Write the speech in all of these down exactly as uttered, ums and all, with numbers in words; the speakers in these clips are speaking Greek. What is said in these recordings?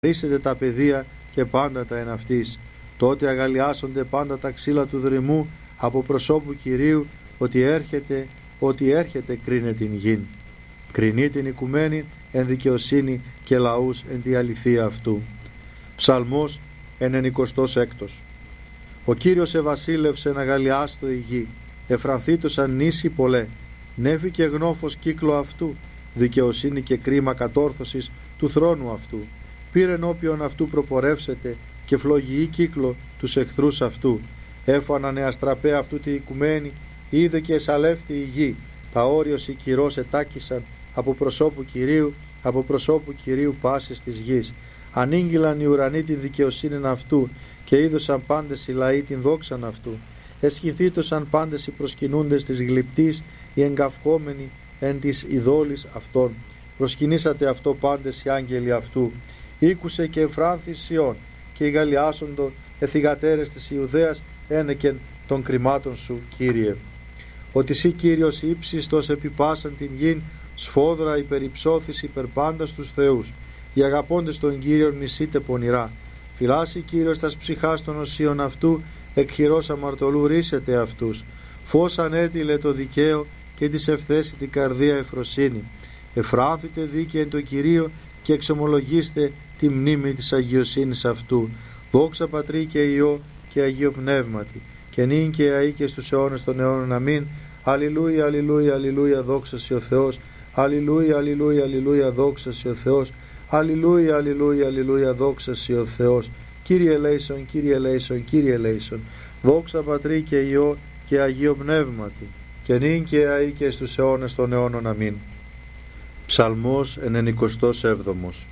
Ρίσετε τα παιδεία και πάντα τα εν αυτής. Τότε αγαλιάσονται πάντα τα ξύλα του δρυμού από προσώπου Κυρίου, ότι έρχεται, ότι έρχεται κρίνε την γην. Κρινεί την οικουμένη εν δικαιοσύνη και λαούς εν τη αληθεία αυτού. Ψαλμός ενενηκοστός έκτος. Ο Κύριος εβασίλευσε να αγαλιάστο η γη, εφρανθήτως αν νήσι πολλέ, νέφη και γνώφος κύκλο αυτού, δικαιοσύνη και κρίμα κατόρθωσης του θρόνου αυτού. Πήρε ενώπιον αυτού προπορεύσετε και φλογιή κύκλο τους εχθρούς αυτού. Έφανα νεαστραπέ αυτού τη οικουμένη, είδε και εσαλεύθη η γη. Τα όριος οι κυρός ετάκησαν από προσώπου Κυρίου, από προσώπου Κυρίου πάσης της γης. Ανήγγυλαν οι ουρανοί την δικαιοσύνη αυτού και είδωσαν πάντες οι λαοί την δόξαν αυτού. Εσχηθήτωσαν πάντες οι προσκυνούντες της γλυπτής, οι εγκαυχόμενοι εν της ειδόλης αυτών. Προσκυνήσατε αυτό πάντες οι άγγελοι αυτού. Ήκουσε και εφράνθη Σιών και οι γαλλιάσοντο εθιγατέρες της Ιουδαίας ένεκεν των κρυμάτων σου, Κύριε. Ότι σύ Κύριος ύψιστος επιπάσαν την γην, σφόδρα υπερυψώθης υπερπάντας τους θεούς. Οι αγαπώντες των Κύριων νησίτε πονηρά. Φυλάσσει Κύριος τας ψυχάς των οσίων αυτού, εκχειρός αμαρτωλού ρίσετε αυτούς. Φως ανέτειλε το δικαίο και της ευθέσει την καρδία ευφροσύνη. Εφράνθητε δίκαια εν το Κυρίο και εξομολογήστε τη μνήμη της αγιοσύνης αυτού. Δόξα Πατρί και Υιό και Αγίο Πνεύματι, και νυν και αεί και στους αιώνες των αιώνων. Αμήν. Αλληλούια, αλληλούια, αλληλούια, δόξα σοι ο Θεός. Αλληλούια, αλληλούια, αλληλούια, δόξα σοι ο Θεός. Αλληλούια, αλληλούια, αλληλούια, δόξα σοι ο Θεός. Κύριε ελέησον, Κύριε ελέησον, Κύριε ελέησον. Δόξα Πατρί και Υιό και Αγίο Πνεύματι, και νυν και αεί και στους αιώνες των αιώνων. Αμήν. Ψαλμός ενενηκοστός έβδομος.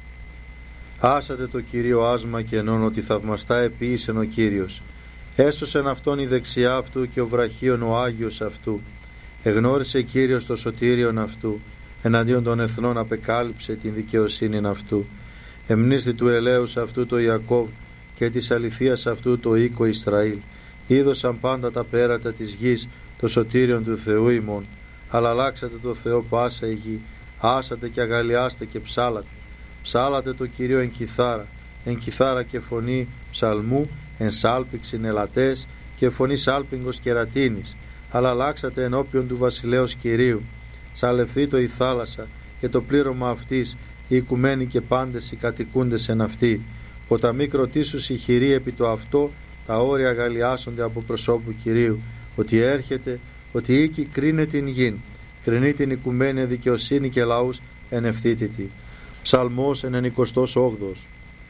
Άσατε το Κυρίο άσμα και ενών ότι θαυμαστά επίησεν ο Κύριος. Έσωσεν αυτόν η δεξιά αυτού και ο βραχίον ο Άγιος αυτού. Εγνώρισε Κύριος το σωτήριον αυτού. Εναντίον των εθνών απεκάλυψε την δικαιοσύνην αυτού. Εμνίστη του ελέους αυτού το Ιακώβ και της αληθείας αυτού το οίκο Ισραήλ. Είδωσαν πάντα τα πέρατα της γης το σωτήριον του Θεού ημών. Αλλά αλλάξατε το Θεό πάσα η γη. Άσατε και αγαλιάστε και ψάλατε. Ψάλατε το Κυρίο εν κιθάρα, εν κιθάρα και φωνή ψαλμού, εν σάλπιξιν ελατές και φωνή σάλπιγγος κερατίνης. Αλλά αλλάξατε ενώπιον του βασιλέως Κυρίου. Σαλευθεί το η θάλασσα και το πλήρωμα αυτής, οι οικουμένοι και πάντες οι κατοικούντες εν αυτή. Ποταμοί κροτήσους οι χειροί επί το αυτό, τα όρια αγαλιάσονται από προσώπου Κυρίου. Ότι έρχεται, ότι οίκη κρίνε την γην, κρινεί την οικουμένη δικαιοσύνη και λαούς εν ευθύτητη. Ψαλμός ενενηκοστός όγδοος.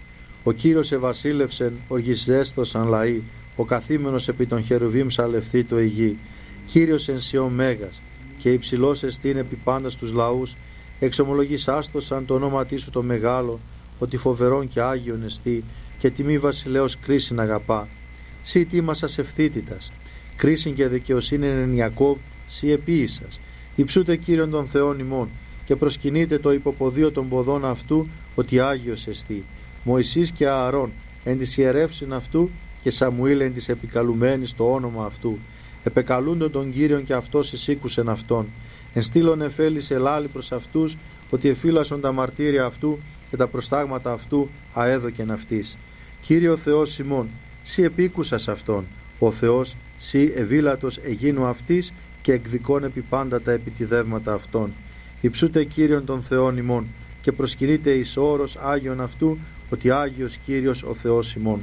Ο Κύριος εβασίλευσεν οργισδέστος αν λαοί, ο καθήμενος επί των χερουβίμ σαλευθεί το η γη. Κύριος εν Σιών μέγας και υψηλός εστίν επί πάντας τους λαούς, εξομολογείς άστοσαν το όνοματί σου το μεγάλο, ότι φοβερόν και άγιον εστί και τιμή βασιλέως κρίσιν αγαπά. Σύ τίμασας ευθύτητας, κρίσιν και δικαιοσύνη εν Ιακώβ, σύ επίησας. Υψούτε Κύριον των Θεών ημών και προσκυνείτε το υποποδίο των ποδών αυτού, ότι Άγιος εστί. Μωυσής και Ααρών εν της ιερεύσιν αυτού και Σαμουήλ εν της επικαλουμένης το όνομα αυτού. Επεκαλούνται τον Κύριον και αυτός εισήκουσεν αυτόν. Εν στήλων εφέλης ελάλη προς αυτούς, ότι εφύλασον τα μαρτύρια αυτού και τα προστάγματα αυτού αέδοκεν αυτής. Κύριο Θεός ημών, σύ επίκουσας αυτόν. Ο Θεός, σύ ευήλατος εγίνου αυτής και εκδικών επί πάντα τα επιτιδεύματα αυτών. Υψούτε Κύριον των Θεών ημών και προσκυνείτε εις όρος Άγιον αυτού, ότι Άγιος Κύριος ο Θεός ημών.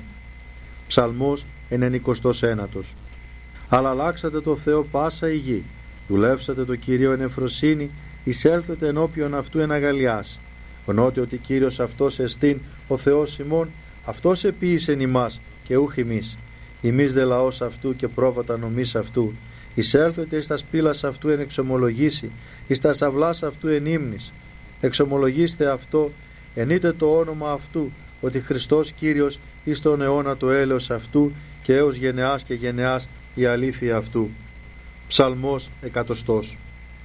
Ψαλμός ενενηκοστός ένατος. Αλλά αλλάξατε το Θεό πάσα η γη, δουλεύσατε το Κύριο εν ευφροσύνη, εισέλθετε ενώπιον αυτού εν αγαλιάς. Γνώτε ότι Κύριος αυτός εστίν ο Θεός ημών, αυτός επίησεν ημάς και ούχ ημείς. Ημείς δε λαός αυτού και πρόβατα νομής αυτού. Εισέλθετε εις τας πύλας αυτού εν εξομολογήσει, εις τας αυλάς αυτού εν ύμνης. Εξομολογήστε αυτό, ενείτε το όνομα αυτού, ότι Χριστός Κύριος εις τον αιώνα το έλεος αυτού και έως γενεάς και γενεάς η αλήθεια αυτού. Ψαλμός εκατοστός.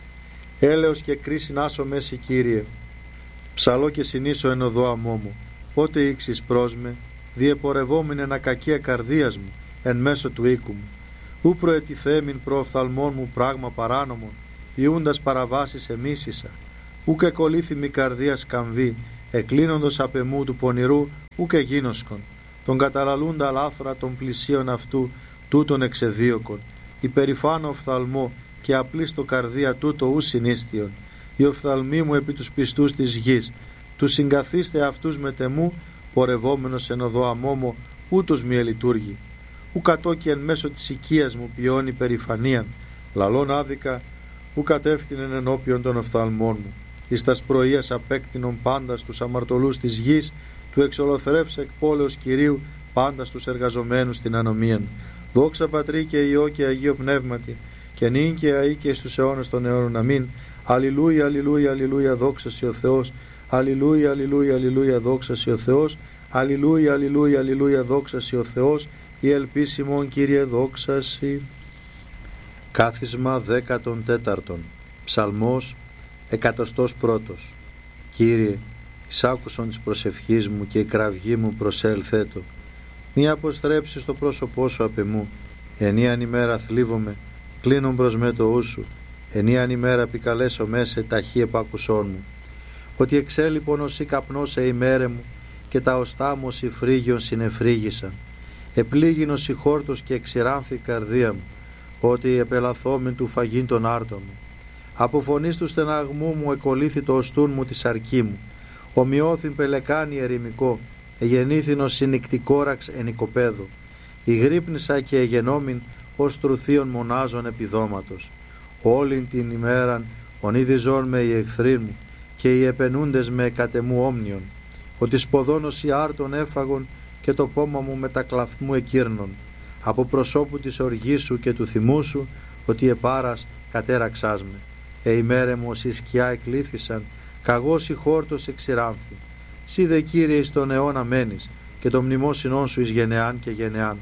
Έλεος και κρίσιν άσο μέση Κύριε. Ψαλώ και συνήσω εν οδό αμόμου. Πότε ήξεις προς με, διεπορευόμην εν ακακία καρδίας μου, εν μέσω του οίκου μου. Ού προετιθέμην προοφθαλμών μου πράγμα παράνομον, ποιούντας παραβάσεις εμίσησα. Ού και κολλήθη μη καρδία σκαμβή, εκλίνοντος απ' εμού του πονηρού ουκ εγίνωσκον, τον καταλαλούντα λάθρα των πλησίων αυτού τούτων εξεδίωκον, υπερηφάνω οφθαλμό και απλή στο καρδία τούτο ου συνίστιον, η οφθαλμή μου επί τους πιστούς της γης, του συγκαθίστε αυτούς με τεμού, πορευόμενος εν οδό αμόμο, ούτως μη ελειτούργη. Ου κατώ και εν μέσω της οικίας μου ποιώνει περηφανίαν, λαλών άδικα, ου κατεύθυνεν ενώπιον των οφθαλμών μου. Εις τας πρωίας απέκτηνον πάντα στους αμαρτωλούς της γης, του εξολοθρεύσε εκ πόλεως Κυρίου πάντα στους εργαζομένους την ανομίαν. Δόξα Πατρί και Υιό και Αγίο Πνεύματι, και νυν και αεί και στους αιώνας των αιώνων. Αμήν. Αλληλούια, αλληλούια, αλληλούια, δόξα σοι ο Θεός. Αλληλούια, αλληλούια, αλληλούια, δόξα σοι ο Θεός. Αλληλούια, αλληλούια, αλληλούια, δόξα σοι ο Θεός. Η ελπίσιμον Κύριε δόξα σοι. Κάθισμα δέκατον τέταρτον. Ψαλμός εκατοστός πρώτος. Κύριε, εισάκουσον της προσευχής μου και η κραυγή μου προσέλθέτο. Μη αποστρέψεις το πρόσωπό σου απ' εμού. Ενίαν ημέρα θλίβομαι, κλείνον προς με το ου σου. Ενίαν ημέρα επικαλέσω μέσε ταχύ επάκουσόν μου. Ότι εξέλιπον ως η καπνός σε ημέρε μου και τα οστά μου ως η φρύγιον συνεφρύγησαν. Επλήγινος η χόρτος και εξηράνθη η καρδία μου, ότι επελαθόμην του φαγήν των άρτων μου. Από φωνής του στεναγμού μου εκολύθη το οστούν μου τη σαρκή μου. Ομοιώθην πελεκάνη ερημικό, εγεννήθην ως συνικτικόραξ εν οικοπαίδο. Ηγρύπνησα και εγενόμην ως τρουθείων μονάζων επιδόματος. Όλην την ημέραν ονείδιζόν με οι εχθροί μου και οι επενούντες με κατεμού όμνιον. Ότι σποδόνος οι άρτων έφαγον και το πόμα μου με τα κλαθμού εκύρνων. Από προσώπου της οργής σου και του θυμού σου, ότι επάρας κατέραξάς με. Ε ημέρε μου ως η σκιά εκλήθησαν, καγός η χόρτος εξηράνθη. Σύ δε Κύριε εις τον αιώνα μένεις, και το μνημόσυνόν σου εις γενεάν και γενεάν.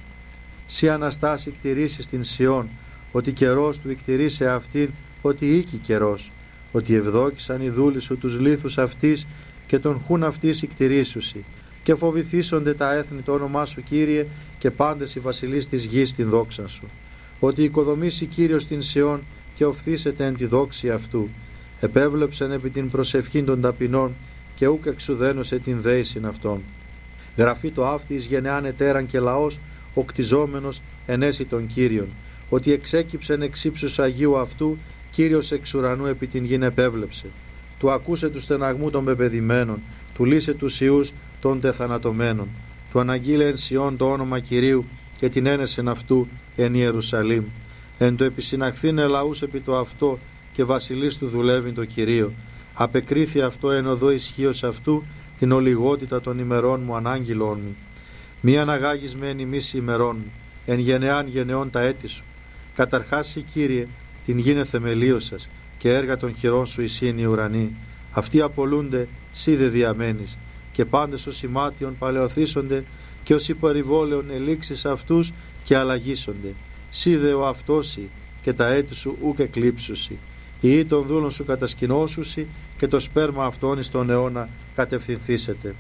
Σύ Αναστάση κτηρήσεις την Σιών, ότι καιρός του εκτηρήσε αυτήν, ότι οίκη καιρός. Ότι ευδόκησαν οι δούλοι σου τους λίθους αυτής, και τον χούν αυτής εκτηρήσουσι. Και φοβηθήσονται τα έθνη το όνομά σου, Κύριε, και πάντες οι βασιλείς της γης την δόξα σου. Ότι οικοδομήσει Κύριος την Σιών και οφθήσεται εν τη δόξη αυτού. Επέβλεψεν επί την προσευχήν των ταπεινών και ούκ εξουδένωσε την δέησιν αυτών. Γραφεί το αύτη εις γενεάν ετέραν και λαός, ο κτιζόμενος ενέσει των Κύριων. Ότι εξέκυψεν εξ ύψους Αγίου αυτού, Κύριος εξ ουρανού επί την γην επέβλεψε. Του ακούσε του στεναγμού των πεπεδημένων, του λύσε τους ιούς των τεθανατωμένων. Του αναγγείλε εν Σιών το όνομα Κυρίου και την ένεσεν αυτού εν Ιερουσαλήμ. Εν το επισυναχθήνε λαούς επί το αυτό και βασιλείς του δουλεύει το Κυρίο. Απεκρίθη αυτό εν οδό ισχύος αυτού την ολιγότητα των ημερών μου ανάγγειλόν μου. Μη αναγάγεις με εν ημίση ημερών μου, εν γενεάν γενεών τα έτη σου. Καταρχάς η Κύριε την γίνε θεμελίωσας και έργα των χειρών σου εισήν οι ουρανοί. Αυτοί απολούνται, σύ δε διαμένεις, και πάντες ως ημάτιον παλαιοθήσονται και ως υπερηβόλαιον ελήξεις αυτούς και αλλαγήσονται. Σύ δε ο αυτόσι και τα έτη σου ούκ εκλείψουσι. Οι ή των δούλων σου κατασκηνώσουσι και το σπέρμα αυτών εις τον αιώνα κατευθυνθήσετε.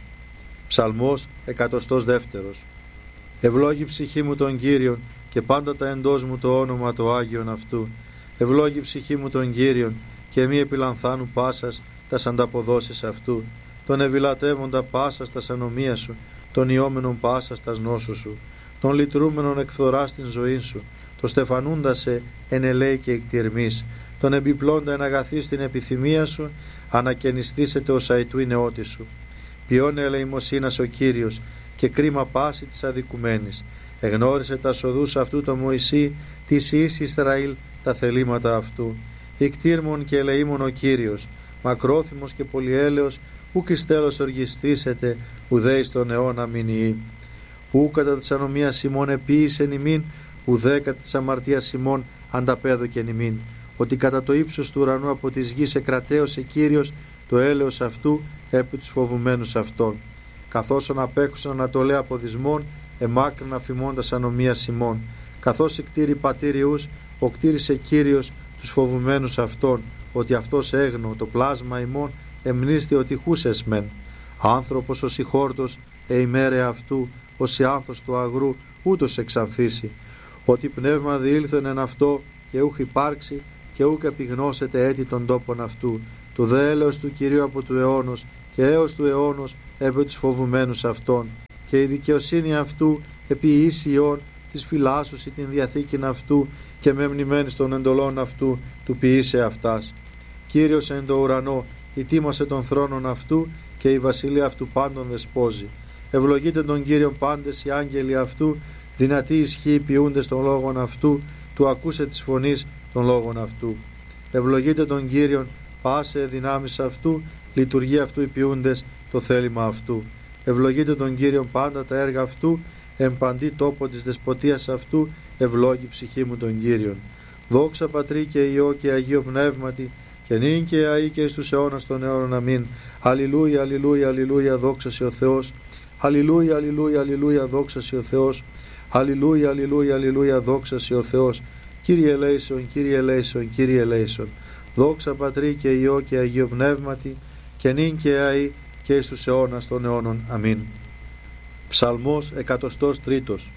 Ψαλμός εκατοστός δεύτερος. Ευλόγη ψυχή μου τον Κύριον και πάντα τα εντός μου το όνομα το Άγιον αυτού. Ευλόγη ψυχή μου τον Κύριον και μη επιλανθάνου πάσας τας ανταποδόσεις αυτού. Τον ευηλατεύοντα πάσας τας ανομία σου, τον ιόμενον πάσας τας νόσου σου, τον λυτρούμενον εκφθορά στην ζωή σου, το στεφανούντα σε εν ελέη και εκτιρμής, τον εμπιπλώντα εν αγαθή στην επιθυμία σου, ανακαινιστήσετε ως αητού η νεότη σου. Ποιώνε ελεημοσύνας ο Κύριος και κρίμα πάση της αδικουμένης. Εγνώρισε τα σοδούς αυτού το Μωυσή, της εις Ισραήλ τα θελήματα αυτού. Ικτήρμον και ελεήμον ο Κύριος, μακρόθυμος και πολυέλεος, ούκ εις τέλος οργιστήσετε, ουδέ εις τον αιώνα μηνυεί. Ού κατά της ανομίας ημών επίησεν ημίν, ουδέ κατά της αμαρτίας ημών ανταπέδωκεν ημίν. Ότι κατά το ύψος του ουρανού από της γης εκρατέωσε Κύριος το έλεος αυτού επί τους φοβουμένους αυτών. Καθώς απέχουσαν ανατολέ από δυσμών, εμάκρυνα αφημώντας ανομίας ημών. Καθώς εκτήρη πατήριους, ο κτήρισε Κύριος τους φοβουμένους αυτών, ότι αυτός έγνω το πλάσμα ημών εμνίστη ότι χούσες μεν. Άνθρωπος ως η χόρτος, ε ημέρε αυτού, ως η άνθος του αγρού, ούτως εξανθήσει. Ότι πνεύμα διήλθεν εν αυτό και ούχ υπάρξει και ούκ επιγνώσετε έτη των τόπων αυτού. Του δε έλεος του Κυρίου από του αιώνος και έως του αιώνος επί τους φοβουμένους αυτών, και η δικαιοσύνη αυτού επί ίσιον της φυλάσσουσι την διαθήκην αυτού και μεμνημένης των εντολών αυτού του ποιήσε αυτάς. Κύριος εν το ουρανό ητίμασε τον θρόνον αυτού και η βασιλεία αυτού πάντων δεσπόζει. Ευλογείτε τον Κύριον πάντες οι άγγελοι αυτού, δυνατοί ισχύοι ποιούντες των λόγων αυτού, του ακούσε της φωνής των λόγων αυτού. Ευλογείτε τον Κύριον πάσε δυνάμεις αυτού, λειτουργεί αυτού οι ποιούντες το θέλημα αυτού. Ευλογείτε τον Κύριον πάντα τα έργα αυτού, εν παντή τόπο της δεσποτείας αυτού, ευλόγη ψυχή μου τον Κύριον. Δόξα Πατρί και Υιό και Αγίο Πνεύματι, και νυν και αεί και εις τους αιώνας των αιώνων. Αμήν. Αλληλούια, αλληλούια, αλληλούια, δόξα σε ο Θεός. Αλληλούια, αλληλούια, αλληλούια, δόξα σε ο Θεός. Αλληλούια, αλληλούια, αλληλούια, δόξα σε ο Θεός. Κύριε ελέησον, Κύριε ελέησον, Κύριε ελέησον. Δόξα Πατρί και Υιό και Αγίο Πνεύματι, και νυν και αεί και εις τους αιώνας των αιώνων. Αμήν. Ψαλμός εκατοστός τρίτος.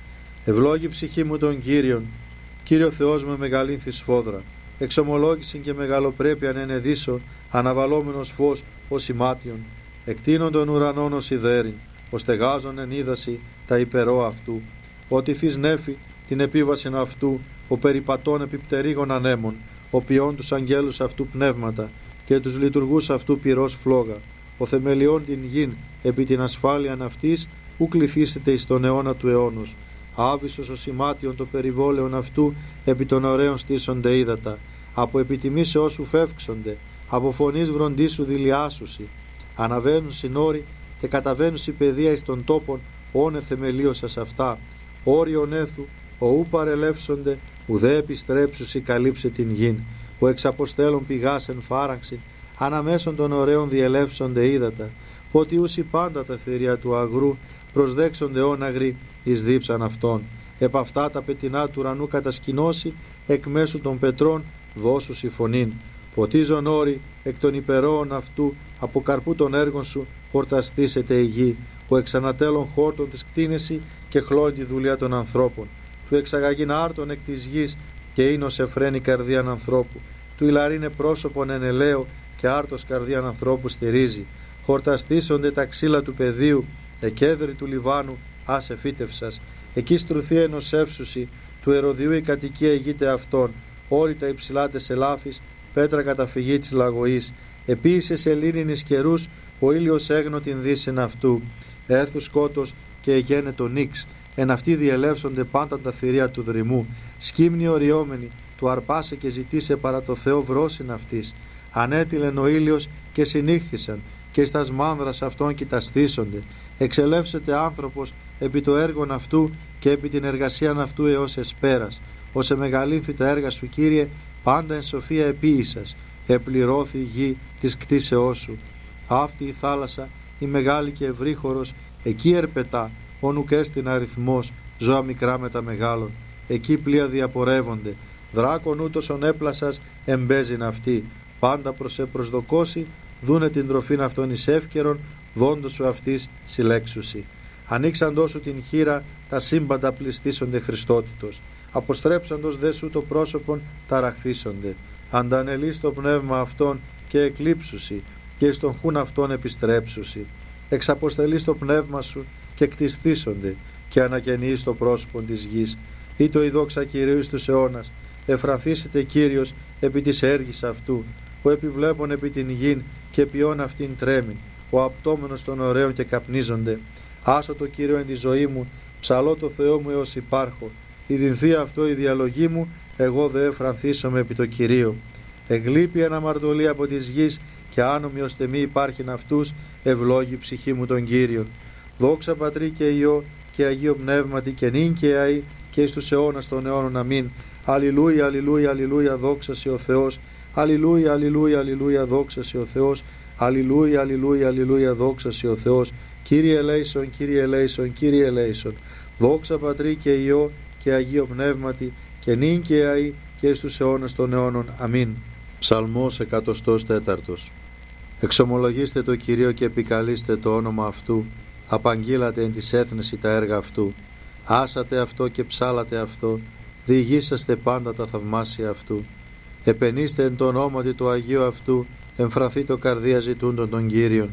Ευλόγη ψυχή μου τον Κύριον, Κύριο Θεός με μεγαλύνθη σφόδρα. Εξομολόγησιν και μεγαλοπρέπειαν ενεδίσω, αναβαλόμενος φως ως ημάτιον. Εκτείνον των ουρανών ως ιδέριν, ως στεγάζον εν είδαση τα υπερό αυτού. Ότι θείς νέφη την επίβασιν αυτού, ο περιπατών επιπτερίγων ανέμων, ο ποιών τους αγγέλους αυτού πνεύματα και τους λειτουργούς αυτού πυρός φλόγα. Ο θεμελιών την γην επί την ασφάλειαν αυτής, ου κληθήσετε εις τον αιώνα του αιώνος. Άβυσος ο σημάτιον το περιβόλαιον αυτού, επί των ωραίων στήσονται ύδατα. Από επιτιμήσεώς σου φεύξονται, από φωνής βροντίσου δηλιάσουσι. Αναβαίνουν συνόροι και καταβαίνουν η παιδεία εις των τόπων, όνε θεμελίωσας αυτά. Όριον έθου, ο ου παρελεύσονται, ουδέ επιστρέψουσι καλύψε την γην. Ο εξαποστέλων πηγάς εν φάραξιν, αναμέσων των ωραίων διελεύσονται ύδατα. Πότι ούσι πάντα τα θηρία του αγρού, προσδέξονται όναγροι εις δίψαν αυτών. Επ' αυτά τα πετεινά του ουρανού κατασκηνώσει, εκ μέσου των πετρών δώσουσι φωνήν. Ποτίζον όρη εκ των υπερώων αυτού, από καρπού των έργων σου χορταστήσεται η γη. Ο εξανατέλων χόρτων της κτίνεση και χλώνει τη δουλειά των ανθρώπων. Του εξαγαγήν άρτων εκ της γης και ίνος εφραίνει καρδίαν ανθρώπου. Του ηλαρίνε πρόσωπον εν ελαίο και άρτος καρδίαν ανθρώπου στηρίζει. Χορταστήσονται τα ξύλα του πεδίου, εκέδρη του Λιβάνου άσε φύτευσας. Εκεί στρουθεί ενός εύσουσι, του ερωδιού η κατοικία ηγείται αυτών. Όρητα υψηλά τεσσελάφης, πέτρα καταφυγή της λαγωής. Επίσης σε λύνινης καιρούς, ο ήλιος έγνω την δύσιν αυτού. Έθου σκότος και εγένε το νίξ. Εν αυτοί διελεύσονται πάντα τα θηρία του δρυμού. Σκύμνη οριόμενη, του αρπάσε και ζητήσε παρά το Θεό βρόσιν αυτής. Ανέτειλεν ο ήλιος και συνήχθησαν, και στα σμάνδρας αυτών κοιταστήσονται. Εξελεύσεται άνθρωπος επί το έργον αυτού και επί την εργασίαν αυτού έως εσπέρας. Ως εμεγαλύνθη τα έργα σου, Κύριε, πάντα εν σοφία επίησας. Επληρώθη η γη της κτίσεώς σου. Αυτή η θάλασσα, η μεγάλη και ευρύχωρος, εκεί ερπετά, όνουκ έστιν αριθμός, ζώα μικρά με τα μεγάλων. Εκεί πλοία διαπορεύονται. Δράκον ούτως έπλασας εμπέζειν αυτή. Πάντα προς επροσδοκώσει, δούνε την τροφήν αυτών εις εύκαιρον, δόντος σου αυτής συλλέξουσι. Ανοίξαντός σου την χείρα, τα σύμπαντα πληστήσονται Χριστότητος. Αποστρέψαντος δε σου το πρόσωπον, ταραχθήσονται. Αντανελείς το πνεύμα αυτών και εκλείψουσι, και εις τον χούν αυτών επιστρέψουσι. Εξαποστελείς το πνεύμα σου και κτιστήσονται, και ανακαινείς το πρόσωπον της γης. Ή το η δόξα Κυρίου εις τους αιώνας. Εφρανθήσετε Κύριος επί της έργης αυτού. Ο επιβλέπων επί την γην και ποιόν αυτήν τρέμην. Ο απτόμενος των ωραίων και καπνίζονται. Άσω το Κύριο εν τη ζωή μου, ψαλώ το Θεό μου έως υπάρχω. Ιδινθεί αυτό η διαλογή μου, εγώ δε εφρανθήσομαι επί το Κυρίο. Εγλείπει αναμαρτωλή από της γης και άνομοι ώστε μη υπάρχειν αυτούς, ευλόγη ψυχή μου τον Κύριον. Δόξα Πατρί και Υιό και Αγίο Πνεύματι και νυν και αεί και εις τους αιώνας των αιώνων. Αμήν. Αλληλούια, αλληλούια, αλληλούια, δόξα σε ο Θεός. Αλληλούια, αλληλούια, αλληλούια, δόξα σε ο Θεός. Αλληλούια, αλληλούια, αλληλούια, δόξα σε ο Θεός. Κύριε ελέησον, Κύριε ελέησον, Κύριε ελέησον. Δόξα Πατρί και Υιό και Αγίο Πνεύματι και νυν και αεί και εις τους αιώνας των αιώνων. Αμήν. Ψαλμός εκατοστός τέταρτος. Εξομολογήστε το Κυρίο και επικαλείστε το όνομα αυτού. Απαγγείλατε εν της έθνεση τα έργα αυτού. Άσατε αυτό και ψάλατε αυτό. Διηγήσαστε πάντα τα θαυμάσια αυτού. Επενήστε εν το ονόματι του Αγίου αυτού. Εμφραθεί το καρδία ζητούντων των Κύριων.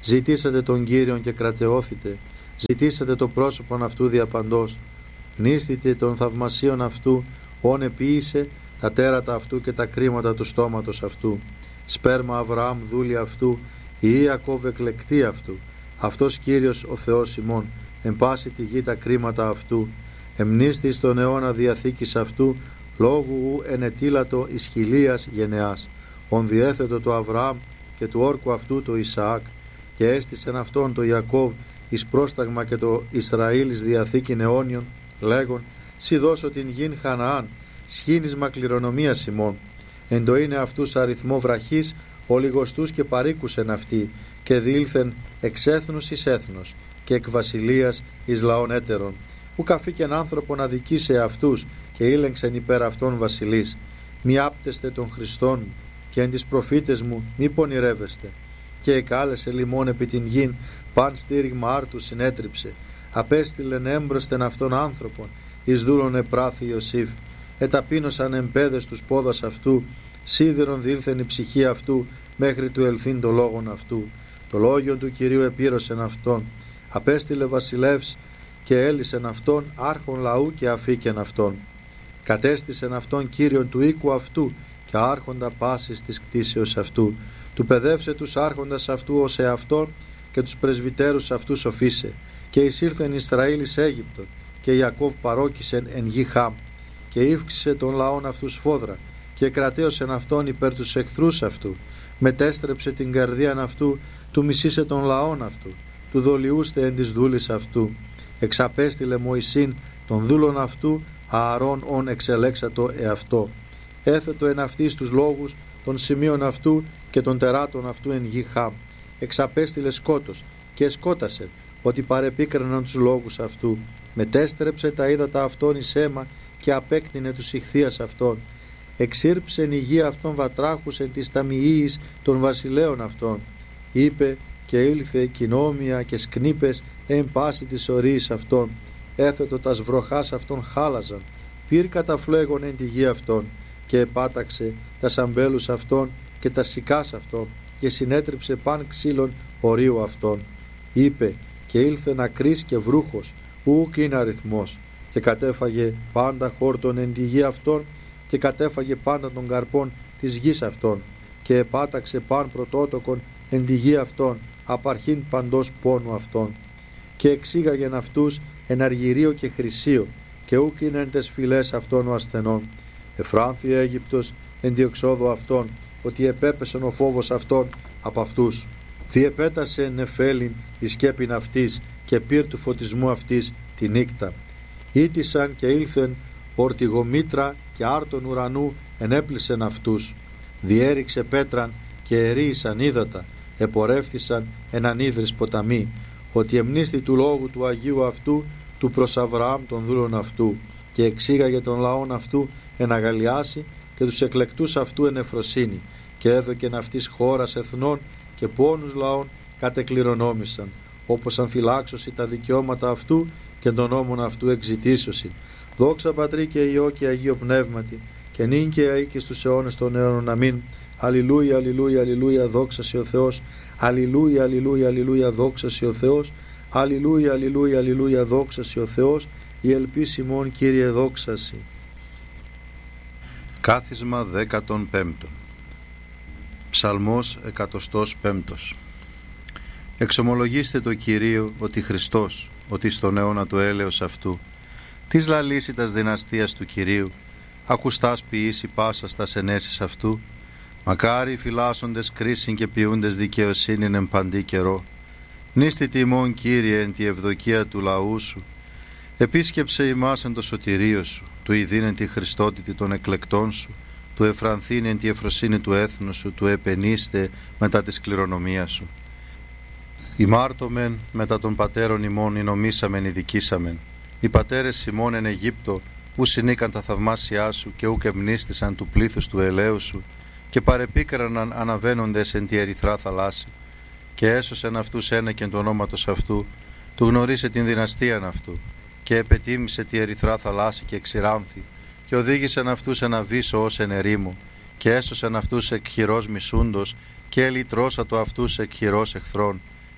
Ζητήσατε τον Κύριον και κρατεώθητε. Ζητήσατε το πρόσωπον αυτού διαπαντός. Νίστητε των θαυμασίων αυτού, όν επίησε τα τέρατα αυτού και τα κρίματα του στόματος αυτού. Σπέρμα Αβραάμ δούλη αυτού, η Ιακώβ εκλεκτή αυτού. Αυτός Κύριος ο Θεός ημών, εν πάση τη γη τα κρίματα αυτού. Εμνίστη στον αιώνα διαθήκης αυτού, λόγου ου ενετήλατο εις χιλίας γενεάς. Ον διέθετο το Αβραάμ και του όρκου αυτού το Ισαάκ, και έστησεν αυτόν το Ιακώβ εις πρόσταγμα και το Ισραήλ εις διαθήκην αιώνιον, λέγον, σι δώσω την γην Χαναάν, σχήνισμα κληρονομίας ημών. Εν το είναι αυτούς αριθμό βραχής, ολιγοστούς και παρήκουσεν αυτοί, και διήλθεν εξ έθνους εις έθνος, και εκ βασιλείας εις λαών έτερων. Ου καφήκεν άνθρωπον αδικήσε αυτούς, και ήλεγξεν υπέρ αυτών βασιλείς. Μη άπτεστε των Χριστών μου, και εν τις προφήτες μου μη πονηρεύεστε. Και εκάλεσε λιμών επί την γην, παν στήριγμα άρτου συνέτριψε. Απέστειλεν έμπροσθεν αυτών άνθρωπον, εις δούλων επράθη Ιωσήφ. Εταπείνωσαν εμπέδες τους πόδας αυτού, σίδερον διήλθεν η ψυχή αυτού, μέχρι του ελθύν το λόγον αυτού. Το λόγιον του Κυρίου επήρωσεν αυτόν. Απέστειλε βασιλεύς και έλυσεν αυτόν, άρχον λαού και αφήκεν αυτόν. Κατέστησεν αυτόν Κύριον του οίκου αυτού, και άρχοντα πάσης της κτήσεως αυτού. Του παιδεύσε τους άρχοντας αυτού ως εαυτόν, και τους πρεσβυτέρους αυτού σοφίσε. Και εισήλθεν Ισραήλ εις Αίγυπτον, και Ιακώβ παρόκησεν εν γη Χάμ. Και ύφξησε τον λαόν αυτού σφόδρα, και κρατέωσεν αυτόν υπέρ τους εχθρούς αυτού. Μετέστρεψε την καρδίαν αυτού, του μισήσε τον λαόν αυτού, του δολιούστε εν της δούλης αυτού. Εξαπέστειλε Μωυσήν των δούλων αυτού, Ααρών ον εξελέξατο εαυτό. Έθετο εν αυτής τους λόγους των σημείων αυτού και των τεράτων αυτού εν γη Χάμ. Εξαπέστειλε σκότος και σκότασε, ότι παρεπίκραναν τους λόγους αυτού. Μετέστρεψε τα ύδατα αυτών εις αίμα, και απέκτηνε τους ηχθείας αυτών. Εξήρψεν η γη αυτών βατράχους εν της ταμιείας των βασιλέων αυτών. Είπε, και ήλθε κοινόμια και σκνήπες εν πάση της ορίης αυτών. Έθετο τας βροχάς αυτών χάλαζαν, πυρ καταφλέγον εν τη γη αυτών. Και επάταξε τα σαμπέλους αυτών και τα σικάς αυτών, και συνέτριψε παν ξύλων ορίου αυτών. Είπε, και ήλθε νακρής και βρούχος, ούκ είναι αριθμός. Και κατέφαγε πάντα χόρτον εν τη γη αυτών, και κατέφαγε πάντα των καρπών της γης αυτών. Και επάταξε παν πρωτότοκον εν τη γη αυτών, απαρχήν παντός πόνου αυτών. Και εξήγαγεν αυτούς εν αργυρίο και χρυσίο, και ούκ είναι εν τες φυλές αυτών ο ασθενών. Εφράνθη Αίγυπτος εν διεξόδου αυτών, ότι επέπεσεν ο φόβος αυτών από αυτούς. Διεπέτασε νεφέλιν η σκέπην αυτής, και πυρ του φωτισμού αυτής τη νύκτα. Ήτησαν και ήλθεν ορτιγομήτρα, και άρτων ουρανού ενέπλησεν αυτούς. Διέριξε πέτραν και ερίησαν ύδατα, επορεύθησαν εν ανίδρης ποταμοί, ότι εμνίστη του λόγου του Αγίου αυτού, του προς Αβραάμ των δούλων αυτού, και εξήγαγε τον λαόν αυτού εν αγαλιάσει, και τους εκλεκτούς αυτού εν εφροσύνη, και έδωκεν αυτής χώρας εθνών, και πόνους λαών κατεκληρονόμησαν, όπως αν φυλάξωσι τα δικαιώματα αυτού, και τον νόμον αυτού εξητήσωσι. Δόξα Πατρί και Υιό και Αγίο Πνεύματι, και νυν και αεί και στους αιώνες των αιώνων. Αμήν. Αλληλούια, αλληλούια, αλληλούια, δόξα σε ο Θεός. Αλληλούια, αλληλούια, αλληλούια, δόξα σε ο Θεός. Αλληλούια, αλληλούια, αλληλούια, δόξα σε ο Θεός. Η ελπίση ημών, Κύριε, δόξαση. Κάθισμα δέκατον πέμπτον. Ψαλμός εκατοστός πέμπτος. Εξομολογήστε το Κυρίο ότι Χριστός, ότι στον αιώνα του έλεος αυτού, της λαλήσει τας δυναστείας του Κυρίου, ακουστάς ποιήσει πάσας τας ενέσεις αυτού, μακάρι φυλάσσοντες κρίσιν και ποιούντες δικαιοσύνην εν παντή καιρό. Νίστη τιμών, Κύριε, εν τη ευδοκία του λαού σου, επίσκεψε ημάς εν το σωτηρίο σου, του ειδήν εν τη χριστότητη των εκλεκτών σου, του εφρανθήν εν τη εφροσύνη του έθνου σου, του επενίστε μετά της κληρονομίας σου. Ημάρτωμεν μετά των πατέρων ημών εινομήσαμεν ειδικήσαμεν. Οι πατέρες ημών εν Αιγύπτο ου συνήκαν τα θαυμάσια σου, και ουκ εμνίστησαν του πλήθους του ελαίου σου, και παρεπίκραναν αναβαίνοντες εν τη ερυθρά θαλάσση. Και έσωσεν αυτούς ένεκεν του ονόματος αυτού, του γνωρίσε την δυναστείαν αυτού, και επετίμησε τη ερυθρά θαλάσση και εξηράνθη, και οδήγησεν αυτούς εν αβύσσο ως εν ερήμο, και έσωσεν αυτούς εκ χειρός μισούντος, και ελυτρώσατο αυτούς εκ χειρός εχθρών,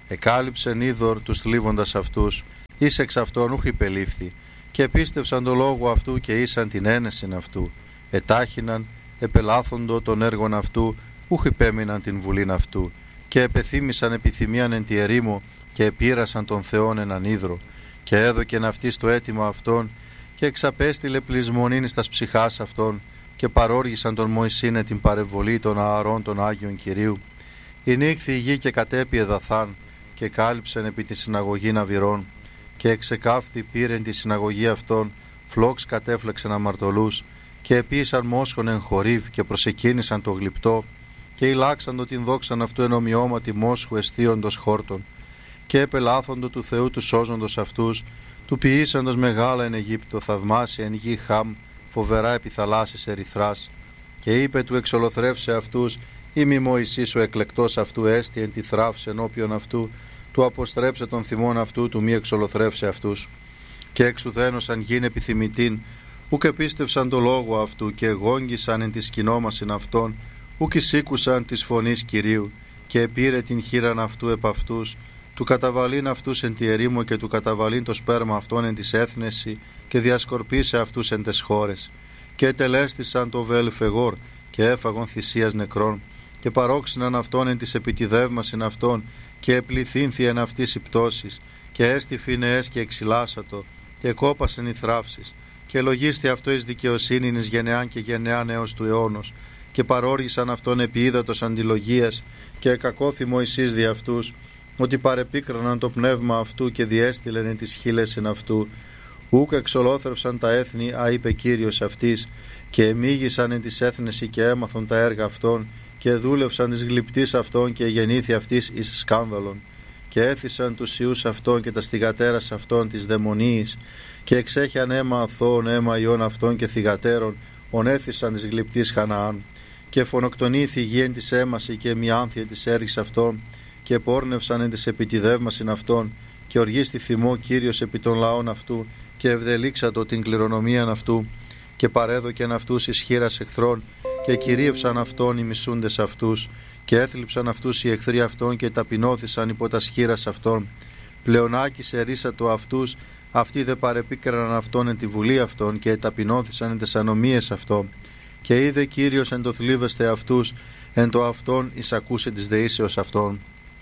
εκάλυψεν είδωρ τους θλίβοντας αυτούς, εις εξ αυτών ούχ υπελήφθη, και επίστευσαν το λόγο αυτού και ήσαν την ένεσιν αυτού, ετάχυναν, επελάθοντο των έργων αυτού, ούχ υπέμειναν την βουλήν αυτού, και επεθύμησαν επιθυμίαν εν τη ερήμο, και επήρασαν τον Θεόν έναν ίδρο, και έδωκεν αυτής το αίτημα αυτών, και εξαπέστειλε πλεισμονήν στα ψυχάς αυτών, και παρόργησαν τον Μωυσήνε την παρεμβολή των ααρών των Άγιων Κυρίου. Ηνύχθη η γη και κατέπιε δαθάν, και κάλυψεν επί τη συναγωγή ναβυρών, και εξεκάφθη πήρεν τη συναγωγή αυτών, φλόξ κατέφλεξεν αμαρτωλούς, και επίησαν μόσχον εν χορίβ, και προσεκίνησαν το γλυπτό, και ηλάξαντο την δόξαν αυτού εν ομοιώματι μόσχου αισθίοντος χόρτων, και επελάθοντο του Θεού του σώζοντος αυτούς, του ποιήσαντος μεγάλα εν Αιγύπτο, θαυμάσια εν γη Χαμ, φοβερά επί θαλάσσης ερυθράς. Και είπε του εξολοθρεύσε αυτούς, ή μη Μωυσής ο εκλεκτός αυτού έστι εν τη θράψη ενώπιον αυτού, του αποστρέψε τον θυμόν αυτού, του μη εξολοθρεύσε αυτούς. Και εξουδένωσαν γιν επιθυμητήν, ουκ επίστευσαν το λόγο αυτού, και εγόγγισαν εν τη σκηνόμασιν αυτών, ουκ εισήκουσαν της φωνής Κυρίου, και επήρε την χείραν αυτού επ' αυτούς, του καταβαλήν αυτούς εν τη ερήμο, και του καταβαλήν το σπέρμα αυτών εν της έθνεση, και διασκορπίσε αυτούς εν τες χώρες. Και ετελέστησαν το βέλφεγόρ, και έφαγον θυσίας νεκρών, και παρόξυναν αυτόν εν της επιτιδεύμασιν αυτών, και επληθύνθη εν αυτής η πτώσης, και έστι φινεές και εξυλάσατο, και κόπασεν οι θράψεις, και λογίστη αυτό εις δικαιοσύνην εις γενεάν και γενεάν έως του αιώνος, και παρόργησαν αυτόν επί ύδατος αντιλογίας, και εκακώθη Μωυσής δι' αυτούς, ότι παρεπίκραναν το πνεύμα αυτού, και διέστειλεν εν τις χείλες εν αυτού. Ούκ εξολόθρευσαν τα έθνη, α είπε Κύριος αυτής, και εμίγησαν εν της έθνεση, και έμαθον τα έργα αυτών, και δούλευσαν της γλυπτής αυτών, και γεννήθη αυτής εις σκάνδαλον. Και έθισαν τους ιούς αυτών και τα στιγατέρας αυτών της δαιμονίης, και εξέχιαν αίμα αθώων αίμα ιών αυτών και θυγατέρων, ονέθισαν της γλυπτής Χαναάν. Και φωνοκτονήθη η γη εν της έμαση, και μη άνθια της έργης αυτών, και πόρνευσαν εν της επιτιδεύμασιν αυτών, και οργίστη θυμό Κύριος επί των λαών αυτού, και ευδελίξατο την κληρονομίαν αυτού, και παρέδοκεν αυτούς εις χείρας εχθρών, και κυρίευσαν αυτόν οι μισούντες αυτούς, και έθλιψαν αυτούς οι εχθροί αυτών, και ταπεινώθησαν υπό τα σχήρας αυτών. Πλεονάκησε ρίσατο αυτούς, αυτοί δε παρεπίκραναν αυτόν εν τη βουλή αυτών, και ταπεινώθησαν εν τες ανομίες αυτών. Και είδε Κύριος εν το θλίβεστε αυτούς, εν το αυτόν εις ακούσε της δεήσεως αυτών.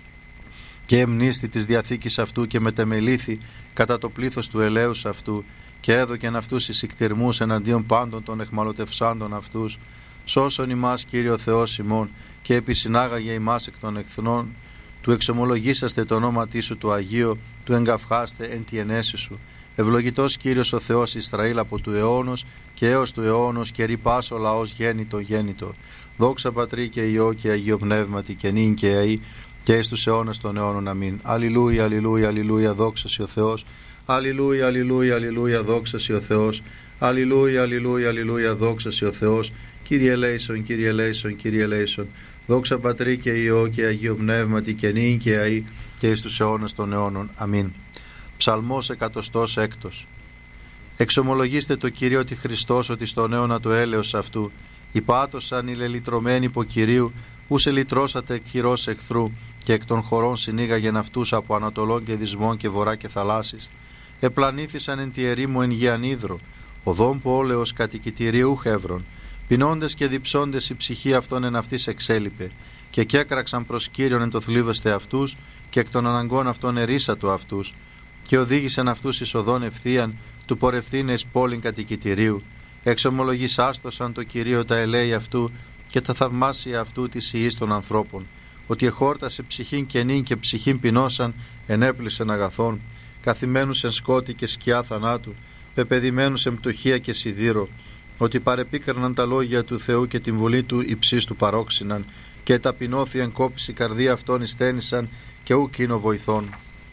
Και εμνίστη της διαθήκης αυτού, και μετεμελήθη κατά το πλήθος του ελέους αυτού, και έδωκεν αυτούς εις ικτηρμούς εναντίον πάντων των εχμαλωτευσάντων αυτούς. Σώσον ημάς Κύριο Θεός ημών, και επισυνάγαγε ημάς εκ των εχθρών, του εξομολογήσαστε το όνόματί σου του Αγίου, του εγκαυχάστε εν τη ενέση σου. Ευλογητός Κύριος ο Θεός Ισραήλ από του αιώνος και έως του αιώνος, και ρυπάς ο λαός γέννητο γέννητο. Δόξα Πατρί και Υιό και Αγίο Πνεύματι, και νυν και αεί και εις τους αιώνας των αιώνων. Αμήν. Αλληλούια, αλληλούια, αλληλούια, δόξα σοι ο Θεός. Αλληλούια, αλληλούια, αλληλούια, δόξα σοι ο Θεός. Αλληλούια, αλληλούια, αλληλούια, δόξα σοι ο Θεός. Κύριε ελέησον, Κύριε ελέησον, Κύριε ελέησον. Δόξα Πατρί και Υιό και Αγίο Πνεύματι, και νυν και αεί και εις τους αιώνας των αιώνων. Αμήν. Ψαλμός εκατοστός έκτος. Εξομολογήστε το Κύριο ότι Χριστός, ότι στον αιώνα του έλεος αυτού, υπάτωσαν οι λελυτρωμένοι υπό Κυρίου, ου σε λυτρώσατε εκ χειρός εχθρού, και εκ των χωρών συνήγαγεν αυτούς από ανατολών και δυσμών και βορρά και θαλάσσης. Επλανήθησαν εν τη ερήμου εν γη ανίδρο, οδόν πόλεως κατοικητηρίου χεύρων. Πεινώντες και διψώντες η ψυχή αυτών εν αυτής εξέλιπε, και κέκραξαν προς Κύριον εν το θλίβεστε αυτούς, και εκ των αναγκών αυτών ερίσατο αυτούς, και οδήγησαν αυτούς εις οδόν ευθείαν, του πορευθύνε εις πόλην κατοικητηρίου. Εξομολογησάστοσαν το Κυρίο τα ελέη αυτού, και τα θαυμάσια αυτού της ιής των ανθρώπων, ότι εχόρτασε ψυχήν κενήν και ψυχήν πεινώσαν, ενέπλησεν αγαθών, καθημένους εν σκότη και σκιά θανάτου, πεπαιδημένους εν πτωχία και σιδήρο, ότι παρεπίκραναν τα λόγια του Θεού και την βουλή του υψής του παρόξυναν, και ταπεινώθη εν κόπηση καρδία αυτών ειστένησαν, και ουκ είναι βοηθών.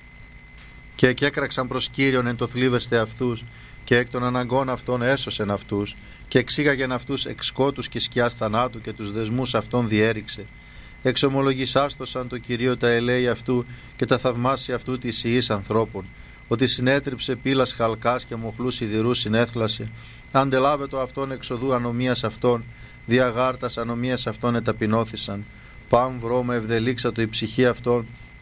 Και εκέκραξαν προς Κύριον εν το θλίβεστε αυτούς, και εκ των αναγκών αυτών έσωσεν αυτούς, και εξήγαγεν αυτούς εξ σκότους και σκιάς θανάτου, και τους δεσμούς αυτών διέριξε. Εξομολογησάστοσαν το Κυρίο τα ελέη αυτού, και τα θαυμάσια αυτού της ιής ανθρώπων, ότι συνέτριψε πύλας χαλκάς και μοχλούς σιδηρούς συνέθλασε. Αντελάβετο αυτόν εξοδού ανομίας αυτών, διαγάρτας ανομίας αυτών εταπεινώθησαν. Παν βρώμα ευδελίξατο η ψυχή αυτών, και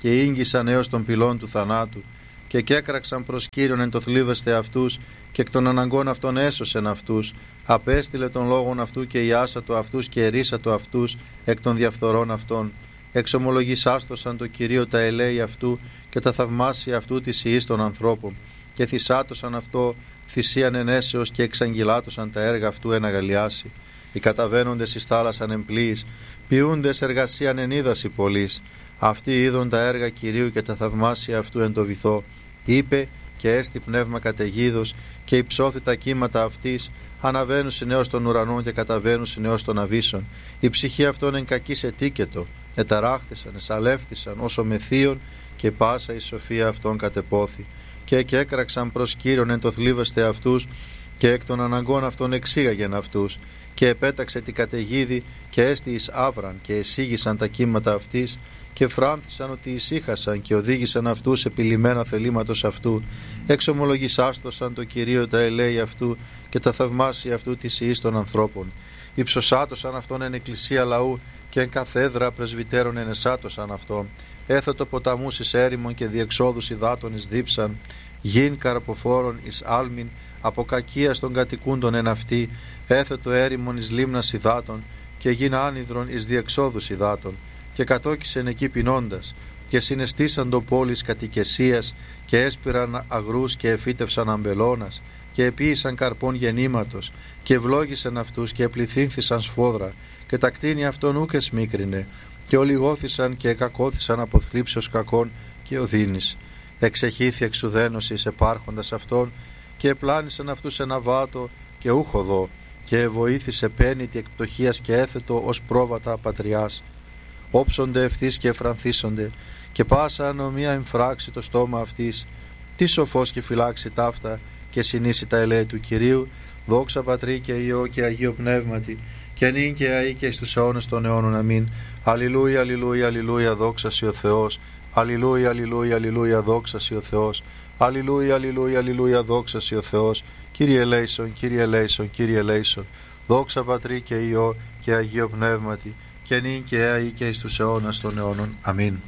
και ήγγισαν έως των πυλών του θανάτου και κέκραξαν προς Κύριον εν το θλίβεστε αυτούς και εκ των αναγκών αυτών έσωσεν αυτούς, απέστειλε των λόγων αυτού και ιάσατο αυτούς και ερίσατο αυτούς εκ των διαφθορών αυτών. Εξομολογησάστοσαν το Κυρίο τα ελέη αυτού και τα θαυμάσια αυτού της ιής των ανθρώπων και θυσάτωσαν αυτό θυσίαν ενέσεως και εξαγγυλάτωσαν τα έργα αυτού εν αγαλιάσει. Οι καταβαίνοντες εις θάλασσαν εμπλοίης, ποιούντες εργασίαν εν ύδαση πολλής. Αυτοί είδον τα έργα Κυρίου και τα θαυμάσια αυτού εν το βυθό. Είπε και έστι πνεύμα καταιγίδος και υψώθη τα κύματα αυτής, αναβαίνουσιν έως των ουρανών και καταβαίνουσιν έως των αβύσσων. Η ψυχή αυτών εν κακής ετίκετο, εταράχθησαν, εσαλεύθησαν όσο μεθύων και πάσα η σοφία αυτών κατεπόθη. Και εκέκραξαν προς Κύριον εν το θλίβεστε αυτούς και εκ των αναγκών αυτών εξήγαγεν αυτούς. Και επέταξε την καταιγίδη και έστι εις άβραν και εσήγησαν τα κύματα αυτής και φράνθησαν ότι ησύχασαν και οδήγησαν αυτούς επιλυμμένα θελήματος αυτού. Εξομολογησάστοσαν το Κυρίο τα ελέη αυτού και τα θαυμάσια αυτού της ιής των ανθρώπων. Υψωσάτωσαν αυτόν εν εκκλησία λαού και εν καθέδρα πρεσβυτέρων ενεσάτωσαν αυτόν. Έθετο ποταμούς εις έρημον και διεξόδους υδάτων εις δίψαν, γιν καρποφόρων εις άλμην, από κακίας των κατοικούντων εν αυτή, έθετο έρημον εις λίμνας υδάτων και γιν άνυδρον εις διεξόδους υδάτων. Και κατόκισεν εκεί πεινώντας και συναισθήσαν το πόλης κατοικεσίας και έσπηραν αγρούς και εφύτευσαν αμπελώνας και επίησαν καρπών γεννήματος και ευλόγησαν αυτούς και επληθύνθησαν σφόδρα και τα κτίνη αυτών ούκ εσμίκρινε και ολιγώθησαν και εκακώθησαν από θλίψεως κακών και οδύνης. Εξεχήθη εξουδένωσης επάρχοντας αυτών και επλάνησαν αυτούς ένα βάτο και ούχοδο και βοήθησε πένητη εκπτωχίας και έθετο ως πρόβατα πατριάς. Όψονται ευθύς και εφρανθίσονται και πάσα ανομία εμφράξει το στόμα αυτής. Τι σοφός και φυλάξει ταύτα και συνήσει τα ελέη του Κυρίου, δόξα Πατρί και Υιό και Αγίο Πνεύματι και νυν και αεί και εις τους αιώνες των αιώνων. Αμήν. Αλληλούια, αλληλούια, αλληλούια, δόξα σοι ο Θεός. Αλληλούια, αλληλούια, αλληλούια, δόξα σοι ο Θεός. Αλληλούια, αλληλούια, αλληλούια, δόξα σοι ο Θεός. Κύριε ελέησον, Κύριε ελέησον, Κύριε ελέησον. Δόξα Πατρί και Υιό και Αγίο Πνεύματι και νυν και αεί και εις τους αιώνας των αιώνων. Αμήν.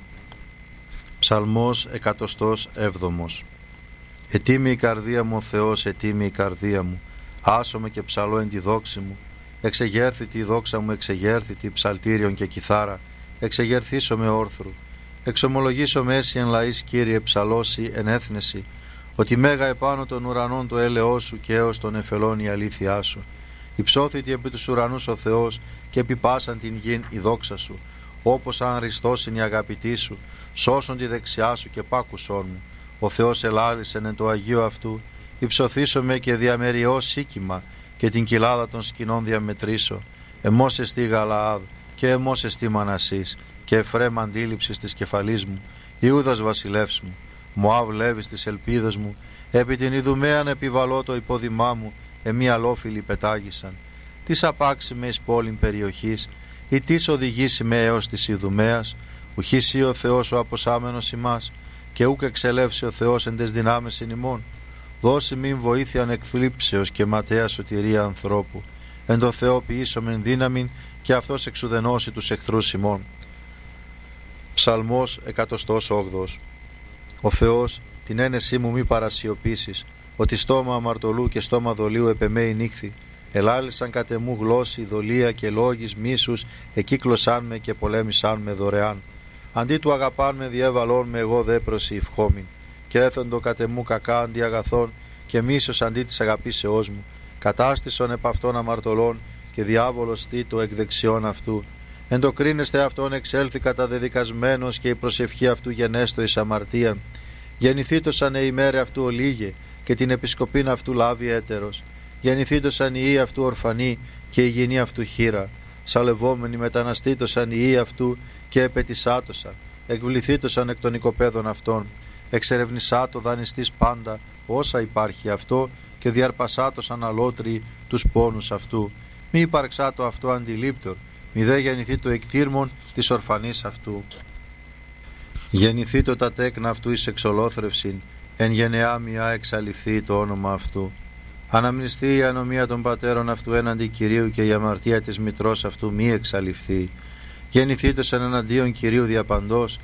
Ψαλμός εκατοστός έβδομος. Ετίμη η καρδία μου ο Θεός, ετίμη η καρδία μου, άσομαι και ψαλώ εν τη δόξη μου. Εξεγέρθητη η δόξα μου, εξεγέρθητη ψαλτήριον και κιθάρα, εξεγερθήσω με όρθρου. Εξομολογήσω με έσυ εν λαής, Κύριε, ψαλώσει εν έθνεση, ότι μέγα επάνω των ουρανών το έλεος σου και έως των εφελών η αλήθειά σου. Υψώθητη επί τους ουρανούς ο Θεός και επί πάσαν την γην η δόξα σου, όπως αν ριστώσιν η αγαπητή σου, σώσον τη δεξιά σου και πάκουσόν μου. Ο Θεός ελάλησεν εν το Αγίο αυτού, υψωθήσομαι και διαμεριώ σίκημα και την κοιλάδα των σκηνών διαμετρήσω. Εμώς εστί Γαλαάδ και εμώς εστί Μανασής και Εφραίμ αντίληψης της κεφαλής μου, Ιούδας βασιλεύς μου, Μωάβ Λέβης της ελπίδος μου, επί την Ιδουμαίαν επιβαλώ το υπόδημά μου, εμεί αλόφιλοι πετάγησαν. Τις απάξει με εις πόλην περιοχής, ή τις οδηγήσει με έως της Ιδουμαίας, ουχήσει ο Θεός ο αποσάμενος ημάς, και ούκ εξελεύσει ο Θεός εν τες δυνάμεις εν ημών. Δώσει μην βοήθειαν εκθλίψεως και ματέα σωτηρία ανθρώπου. Εν το Θεό ποιήσομεν δύναμην και αυτός εξουδενώσει τους εχθρούς ημών. Ψαλμός εκατοστός όγδοος. Ο Θεός την ένεσή μου μη παρασιωπήσεις, ότι στόμα αμαρτωλού και στόμα δολίου επεμέει νύχθη. Ελάλησαν κατ' εμού γλώσσοι, δολία και λόγης μίσους, εκύκλωσάν με και πολέμησάν με δωρεάν. Αντί του αγαπάν με διέβαλόν με εγώ δε προσηυχόμην. Και έθεντο κατ' εμού κακά αντί αγαθών και μίσος αντί της αγαπήσεώς μου. Κατάστησον επ' αυτών αμαρτωλών και διάβολος τίτο εκ δεξιών αυτού. Εν το κρίνεστε αυτόν εξέλθει καταδεδικασμένος και η προσευχή αυτού γενέστο εις αμαρτίαν. Γεννηθήτωσαν η ημέρα αυτού ολίγε και την επισκοπήν αυτού λάβει έτερος. Γεννηθήτωσαν οι ιοί αυτού ορφανοί και η γυνή αυτού χείρα. Σαλευόμενοι μεταναστήτωσαν οι ιοί αυτού και επετισάτωσαν. Εκβληθήτωσαν εκ των οικοπαίδων αυτών. Εξερευνησάτο δανειστής πάντα όσα υπάρχει αυτό και διαρπασάτωσαν αλότριοι τους πόνους αυτού. Μη υπαρξάτο αυτό αντιλήπτορ, μη δε γεννηθεί το εκτήρμον της ορφανής αυτού. Γεννηθεί το τα τέκνα αυτού εις εξολόθρευσιν, εν γενεά μιά εξαλειφθεί το όνομα αυτού. Αναμνηστεί η ανομία των πατέρων αυτού έναντι Κυρίου και η αμαρτία της μητρός αυτού μη εξαλειφθεί. Γεννηθήτωσαν εναντίον Κυρίου διαπαντός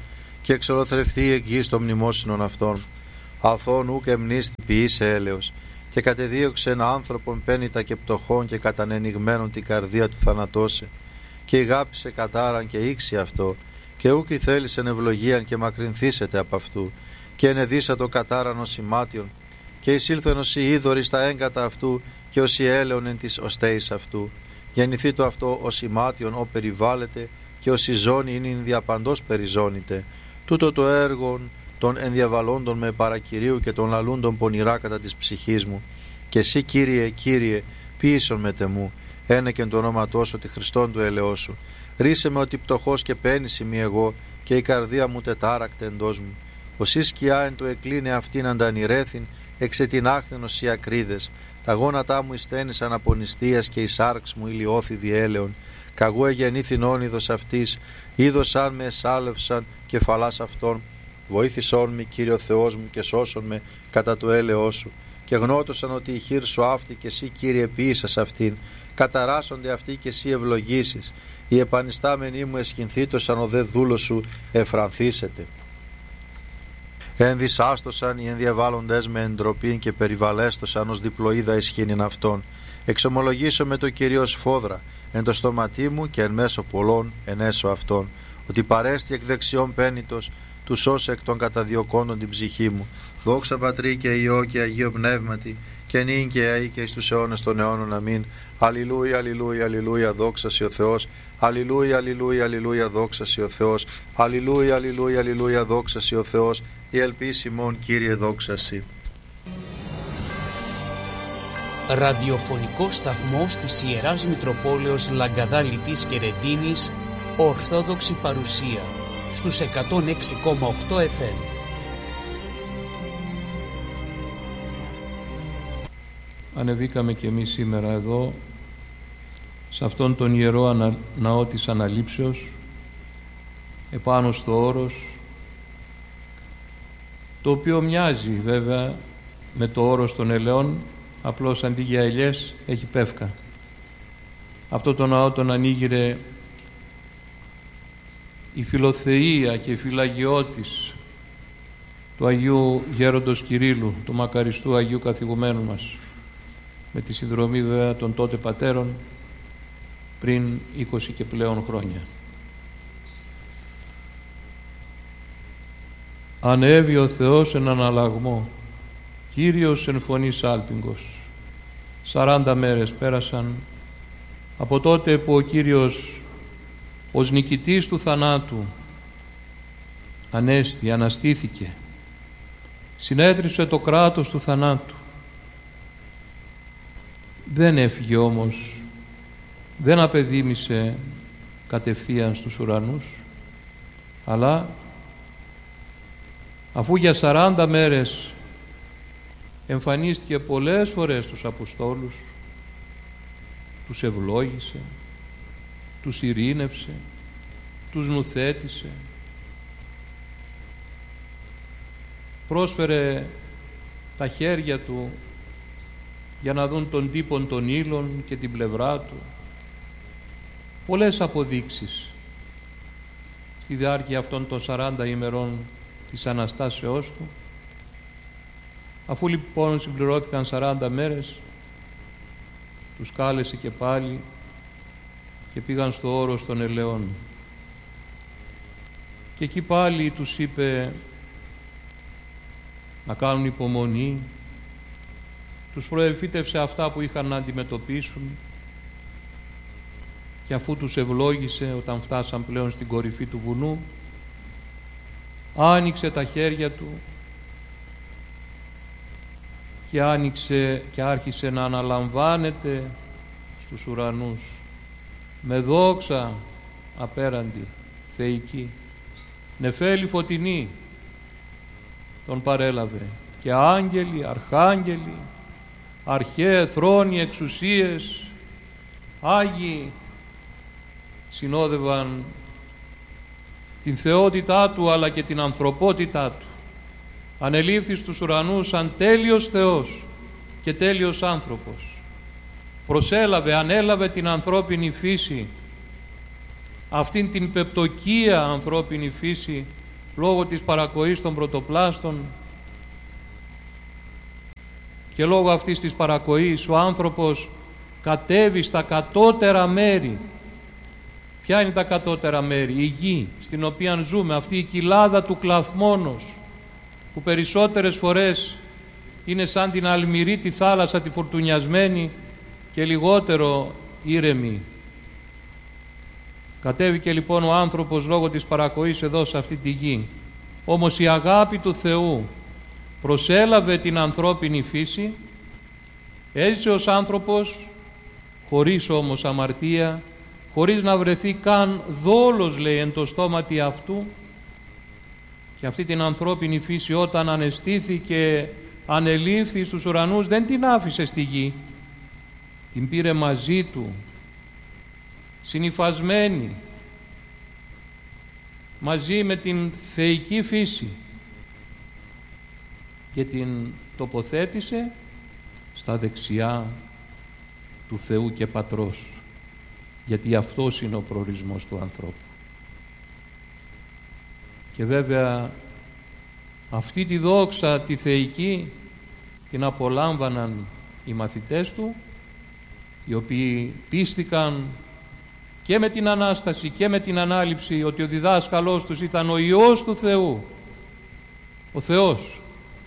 και εξολοθρευθεί εκ γης των μνημόσυνων αυτών. Αθών ουκ εμνίστη ποιήσε έλεος, και κατεδίωξεν άνθρωπον πένητα και πτωχών και κατανενιγμένον την καρδία του θανατώσε, και ηγάπησε κατάραν και ήξι αυτό, και ούκ η θέλησεν ευλογίαν και μακρυνθήσετε από αυτού, και ενεδίσατο κατάραν ως ημάτιον, και εισήλθεν ως η είδωρη στα έγκατα αυτού, και ως η έλεον εν της οστέης αυτού. Γεννηθεί το αυτό ως ημάτιον ο περιβάλλεται, και ως η ζώνη είναι διαπαντός περιζώνητε. Τούτο το έργον των ενδιαβαλόντων με παρακυρίου και των λαλούντων πονηρά κατά της ψυχής μου. Και εσύ, Κύριε, Κύριε, ποιήσον με τεμού, ένεκεν το όνοματό σου, τη Χριστόν του ελεός σου. Ρίσε με ότι πτωχός και πένης είμαι εγώ, και η καρδία μου τετάρακτε εντός μου. Ως η σκιά εν το εκλίνε αυτήν αντανηρέθην, εξετινάχθενος οι ακρίδες. Τα γόνατά μου εισθένησαν από νηστείας, και η σάρξ μου ηλιώθη διέλεον. Καγού εγεννήθην όνειδος αυτής, είδωσαν με εσάλευσαν κεφαλάς αυτών. Βοήθησόν με, Κύριο Θεός μου, και σώσον με κατά το έλεος σου. Και γνώτωσαν ότι η χείρ σου αυτή, και εσύ, Κύριε, ποιήσας αυτήν. Καταράσσονται αυτοί, και εσύ ευλογήσεις. Οι επανιστάμενοι μου εσχυνθήτωσαν, ο δε δούλος σου εφρανθήσεται. Ενδυσάστοσαν οι ενδιαβάλλοντες με εντροπήν, και περιβαλέστοσαν ως διπλοίδα ισχύνην αυτών. Εξομολογήσω με το Κυρίως φόδρα εν το στόματί μου, και εν μέσω πολλών εν έσω αυτών, ότι παρέστη εκ δεξιών πένητος του σώσε εκ των καταδιωκόντων την ψυχή μου. Δόξα Πατρί και Υιό και Αγίο Πνεύματι, και νυν και αεί και εις τους αιώνες των αιώνων. Αμήν. Αλληλούια, αλληλούια, αλληλούια, δόξα σοι ο Θεός. Αλληλούια, αλληλούια, αλληλούια, δόξα σοι ο Θεός. Αλληλούια, αλληλούια, αλληλούια, δόξα σοι ο Θεός. Η ελπίση μόν, Κύριε, δόξα σοι. Ραδιοφωνικό σταθμός της Ιεράς Μητροπόλεως Λαγκαδάλητης και Ρεντίνης, Ορθόδοξη παρουσία στους εκατόν έξι κόμμα οκτώ εφ εμ. Ανεβήκαμε και εμείς σήμερα εδώ, σε αυτόν τον Ιερό ανα... Ναό της Αναλήψεως, επάνω στο όρος, το οποίο μοιάζει βέβαια με το όρος των ελαιών, απλώς αντί για ελιές έχει πεύκα. Αυτό το ναό τον ανοίγειρε η φιλοθεία και η φυλαγιώτης του Αγίου Γέροντος Κυρίλλου, του μακαριστού Αγίου Καθηγουμένου μας, με τη συνδρομή βέβαια των τότε πατέρων πριν είκοσι και πλέον χρόνια. Ανέβη ο Θεός εν αναλλαγμό, Κύριος εν φωνής άλπιγγος. Σαράντα μέρες πέρασαν από τότε που ο Κύριος ως νικητής του θανάτου ανέστη, αναστήθηκε, συνέτριψε το κράτος του θανάτου. Δεν έφυγε όμως, δεν απεδίμησε κατευθείαν στους ουρανούς, αλλά αφού για σαράντα μέρες εμφανίστηκε πολλές φορές στους Αποστόλους, τους ευλόγησε, τους ειρήνευσε, τους νουθέτησε, πρόσφερε τα χέρια του για να δουν τον τύπον των ύλων και την πλευρά του. Πολλές αποδείξεις στη διάρκεια αυτών των σαράντα ημερών της Αναστάσεώς του. Αφού λοιπόν συμπληρώθηκαν σαράντα μέρες, τους κάλεσε και πάλι και πήγαν στο όρος των ελαιών. Και εκεί πάλι τους είπε να κάνουν υπομονή, τους προεφήτευσε αυτά που είχαν να αντιμετωπίσουν, και αφού τους ευλόγησε όταν φτάσαν πλέον στην κορυφή του βουνού, άνοιξε τα χέρια του και άνοιξε και άρχισε να αναλαμβάνεται στους ουρανούς με δόξα απέραντη, θεϊκή, νεφέλη φωτεινή τον παρέλαβε, και άγγελοι, αρχάγγελοι, αρχαίε, θρόνοι, εξουσίες, Άγιοι συνόδευαν την θεότητά του αλλά και την ανθρωπότητά του. Ανελήφθη στους ουρανούς σαν τέλειος Θεός και τέλειος άνθρωπος. Προσέλαβε, ανέλαβε την ανθρώπινη φύση, αυτήν την πεπτοκία ανθρώπινη φύση λόγω της παρακοής των πρωτοπλάστων, και λόγω αυτής της παρακοής ο άνθρωπος κατέβει στα κατώτερα μέρη. Ποια είναι τα κατώτερα μέρη? Η γη στην οποία ζούμε, αυτή η κοιλάδα του κλαθμόνος, που περισσότερες φορές είναι σαν την αλμυρή τη θάλασσα τη φορτουνιασμένη και λιγότερο ήρεμη. Κατέβηκε λοιπόν ο άνθρωπος λόγω της παρακοής εδώ σε αυτή τη γη. Όμως η αγάπη του Θεού προσέλαβε την ανθρώπινη φύση, έζησε ως άνθρωπος, χωρίς όμως αμαρτία, χωρίς να βρεθεί καν δόλος, λέει, εν το στόματι αυτού, και αυτή την ανθρώπινη φύση όταν ανεστήθηκε, ανελήφθη στους ουρανούς, δεν την άφησε στη γη, την πήρε μαζί του, συνυφασμένη, μαζί με την θεϊκή φύση, και την τοποθέτησε στα δεξιά του Θεού και Πατρός, γιατί αυτός είναι ο προορισμός του ανθρώπου. Και βέβαια αυτή τη δόξα τη θεϊκή την απολάμβαναν οι μαθητές του, οι οποίοι πίστηκαν και με την Ανάσταση και με την Ανάληψη ότι ο διδάσκαλός τους ήταν ο Υιός του Θεού, ο Θεός,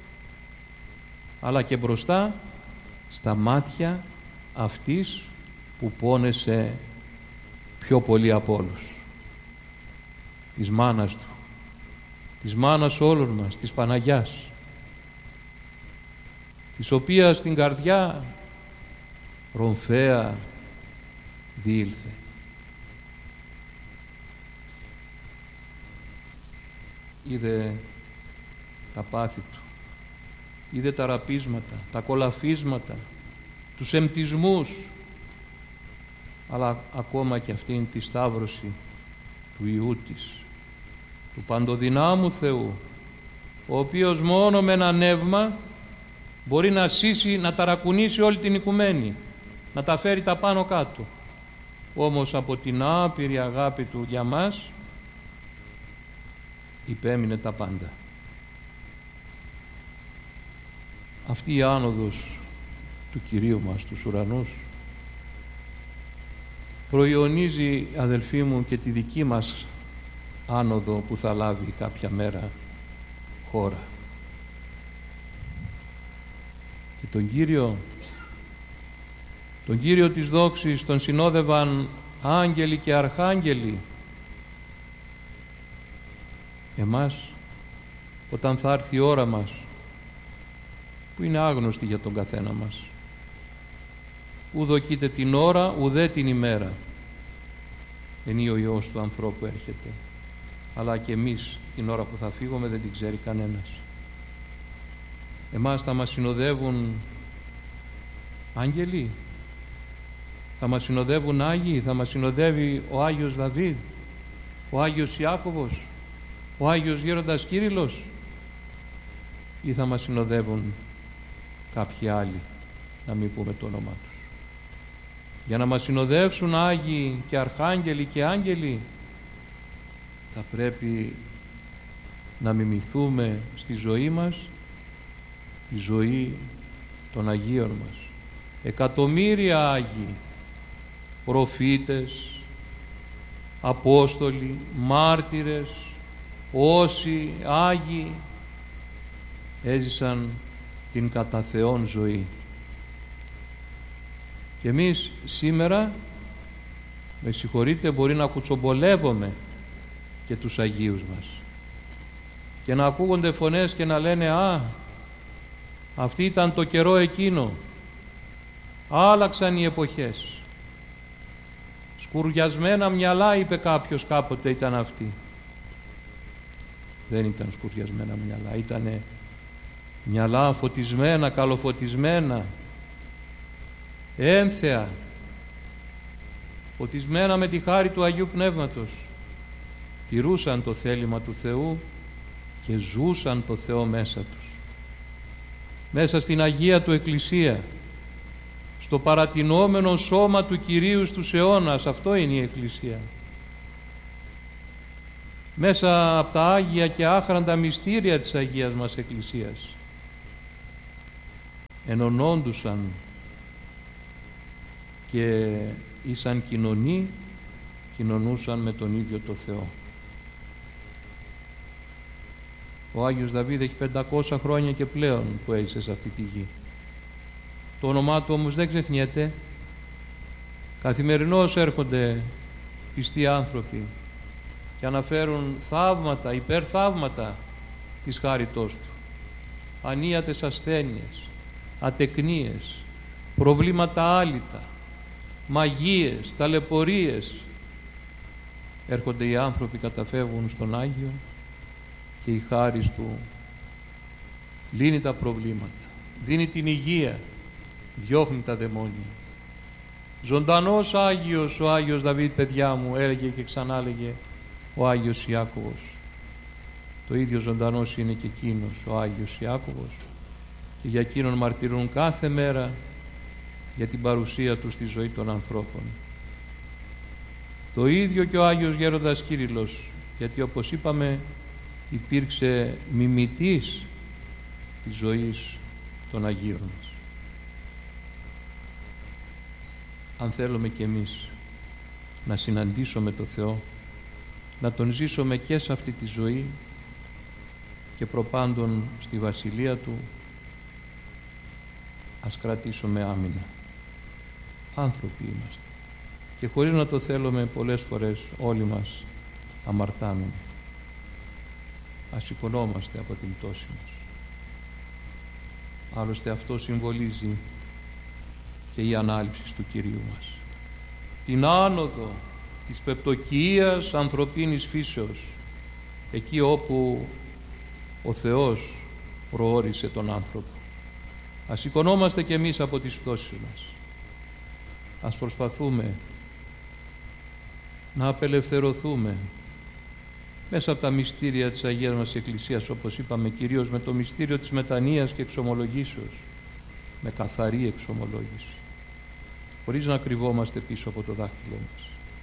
αλλά και μπροστά στα μάτια αυτής που πόνεσε πιο πολύ από όλους, της μάνας του, της μάνας όλων μας, της Παναγιάς, της οποίας στην καρδιά ρομφαία διήλθε. Είδε τα πάθη του, είδε τα ραπίσματα, τα κολαφίσματα, τους εμπτισμούς, αλλά ακόμα και αυτήν τη σταύρωση του Υιού της, του παντοδυνάμου Θεού, ο οποίος μόνο με ένα νεύμα μπορεί να σύσει, να ταρακουνήσει όλη την οικουμένη, να τα φέρει τα πάνω κάτω. Όμως από την άπειρη αγάπη του για μας υπέμεινε τα πάντα. Αυτή η άνοδος του Κυρίου μας στους ουρανούς προϊονίζει, αδελφοί μου, και τη δική μας άνοδο που θα λάβει κάποια μέρα χώρα. Και τον Κύριο, τον Κύριο της δόξης τον συνόδευαν άγγελοι και αρχάγγελοι. Εμάς, όταν θα έρθει η ώρα μας, που είναι άγνωστη για τον καθένα μας, ουδοκείται την ώρα ουδέ την ημέρα, είναι ο Υιός του ανθρώπου έρχεται, αλλά και εμείς την ώρα που θα φύγουμε δεν την ξέρει κανένας. Εμάς θα μας συνοδεύουν άγγελοι, θα μας συνοδεύουν Άγιοι, θα μας συνοδεύει ο Άγιος Δαβίδ, ο Άγιος Ιάκωβος, ο Άγιος Γέροντας Κύριλλος, ή θα μας συνοδεύουν κάποιοι άλλοι, να μην πούμε το όνομά τους? Για να μας συνοδεύσουν Άγιοι και Αρχάγγελοι και Άγγελοι, θα πρέπει να μιμηθούμε στη ζωή μας τη ζωή των Αγίων μας. Εκατομμύρια Άγιοι, προφήτες, Απόστολοι, μάρτυρες, όσοι Άγιοι έζησαν την κατά Θεόν ζωή. Και εμείς σήμερα, με συγχωρείτε, μπορεί να κουτσομπολεύουμε και τους Αγίους μας και να ακούγονται φωνές και να λένε «Α, αυτή ήταν το καιρό εκείνο, άλλαξαν οι εποχές, σκουριασμένα μυαλά», είπε κάποιος κάποτε, ήταν αυτοί. Δεν ήταν σκουριασμένα μυαλά, ήτανε μυαλά φωτισμένα, καλοφωτισμένα, ένθεα, φωτισμένα με τη χάρη του Αγίου Πνεύματος. Τηρούσαν το θέλημα του Θεού και ζούσαν το Θεό μέσα τους. Μέσα στην Αγία του Εκκλησία, στο παρατηνόμενο σώμα του Κυρίου στους αιώνας, αυτό είναι η Εκκλησία. μέσα από τα Άγια και άχραντα μυστήρια της Αγίας μας Εκκλησίας. Ενωνόντουσαν και ήσαν κοινωνοί, κοινωνούσαν με τον ίδιο το Θεό. Ο Άγιος Δαβίδ έχει πεντακόσια χρόνια και πλέον που έζησε σε αυτή τη γη. Το όνομά του όμως δεν ξεχνιέται. Καθημερινώς έρχονται πιστοί άνθρωποι και αναφέρουν θαύματα, υπερθαύματα της χάριτός του. Ανίατες ασθένειες, ατεκνίες, προβλήματα άλυτα, μαγείες, ταλαιπωρίες. Έρχονται οι άνθρωποι, καταφεύγουν στον Άγιο και η χάρις του λύνει τα προβλήματα, δίνει την υγεία, διώχνει τα δαιμόνια. Ζωντανός Άγιος ο Άγιος Δαβίδ, παιδιά μου, έλεγε και ξανά έλεγε ο Άγιος Ιάκωβος. Το ίδιο ζωντανός είναι και εκείνος ο Άγιος Ιάκωβος και για εκείνον μαρτυρούν κάθε μέρα για την παρουσία του στη ζωή των ανθρώπων. Το ίδιο και ο Άγιος Γέροντας Κύριλλος, γιατί όπως είπαμε υπήρξε μιμητής της ζωής των Αγίων μας. Αν θέλουμε κι εμείς να συναντήσουμε το Θεό, να Τον ζήσουμε και σε αυτή τη ζωή και προπάντων στη Βασιλεία Του, ας κρατήσουμε άμυνα. Άνθρωποι είμαστε και χωρίς να το θέλουμε πολλές φορές όλοι μας αμαρτάνουμε. Ας σηκωνόμαστε από την πτώση μας. Άλλωστε αυτό συμβολίζει και η ανάληψη του Κυρίου μας. Την άνοδο της πεπτοκυίας ανθρωπίνης φύσεως, εκεί όπου ο Θεός προόρισε τον άνθρωπο. Ας σηκωνόμαστε κι εμείς από τις πτώσεις μας. Ας προσπαθούμε να απελευθερωθούμε μέσα από τα μυστήρια της Αγίας μας Εκκλησίας, όπως είπαμε, κυρίως με το μυστήριο της μετανοίας και εξομολογήσεως, με καθαρή εξομολόγηση, χωρίς να κρυβόμαστε πίσω από το δάχτυλό μας.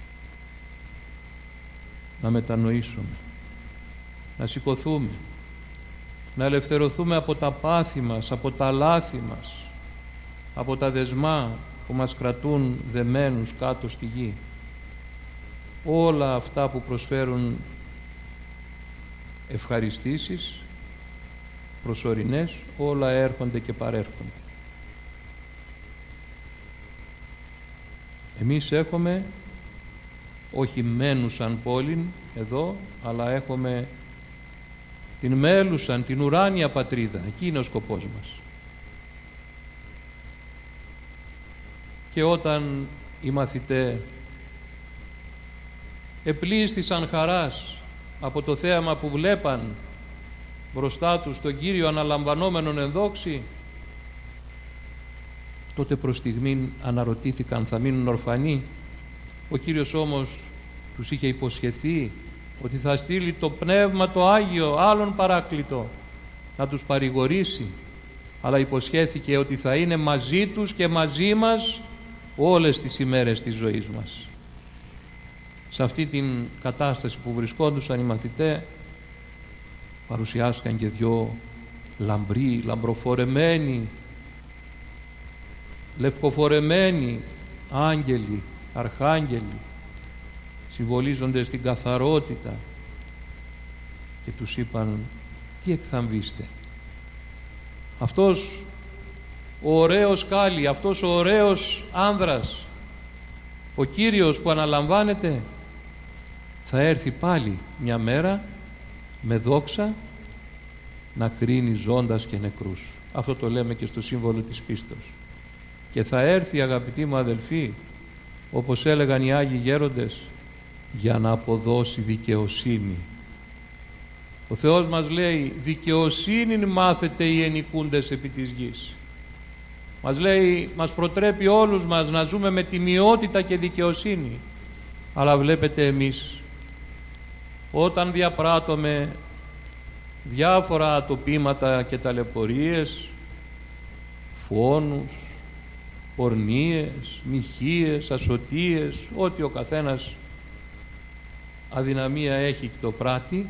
Να μετανοήσουμε, να σηκωθούμε, να ελευθερωθούμε από τα πάθη μας, από τα λάθη μας, από τα δεσμά που μας κρατούν δεμένους κάτω στη γη. Όλα αυτά που προσφέρουν ευχαριστήσεις προσωρινές, όλα έρχονται και παρέρχονται. Εμείς έχουμε όχι μένουσαν πόλην εδώ, αλλά έχουμε την μέλουσαν, την ουράνια πατρίδα. Εκεί είναι ο σκοπός μας. Και όταν οι μαθητές επλήστησαν χαράς από το θέαμα που βλέπαν μπροστά τους τον Κύριο αναλαμβανόμενον εν δόξη, τότε προς στιγμήν αναρωτήθηκαν θα μείνουν ορφανοί. Ο Κύριος όμως τους είχε υποσχεθεί ότι θα στείλει το Πνεύμα το Άγιο, άλλον παράκλητο, να τους παρηγορήσει, αλλά υποσχέθηκε ότι θα είναι μαζί τους και μαζί μας όλες τις ημέρες της ζωής μας. Σε αυτή την κατάσταση που βρισκόντουσαν οι μαθητές, παρουσιάστηκαν και δυο λαμπροί, λαμπροφορεμένοι, λευκοφορεμένοι άγγελοι, αρχάγγελοι, συμβολίζονται στην καθαρότητα, και τους είπαν τι εκθαμβείστε. Αυτός ο ωραίος κάλλη, αυτός ο ωραίος άνδρας, ο Κύριος που αναλαμβάνεται, θα έρθει πάλι μια μέρα με δόξα να κρίνει ζώντας και νεκρούς. Αυτό το λέμε και στο σύμβολο της πίστος. Και θα έρθει, αγαπητοί μου αδελφοί, όπως έλεγαν οι Άγιοι Γέροντες, για να αποδώσει δικαιοσύνη. Ο Θεός μας λέει δικαιοσύνη μάθετε οι ενοικούντες επί της γης. Μας λέει, μας προτρέπει όλους μας να ζούμε με τιμιότητα και δικαιοσύνη. Αλλά βλέπετε εμείς, όταν διαπράττουμε διάφορα ατοπήματα και ταλαιπωρίες, φόνους, πορνίες, μοιχείες, ασωτίες, ό,τι ο καθένας αδυναμία έχει το πράττει.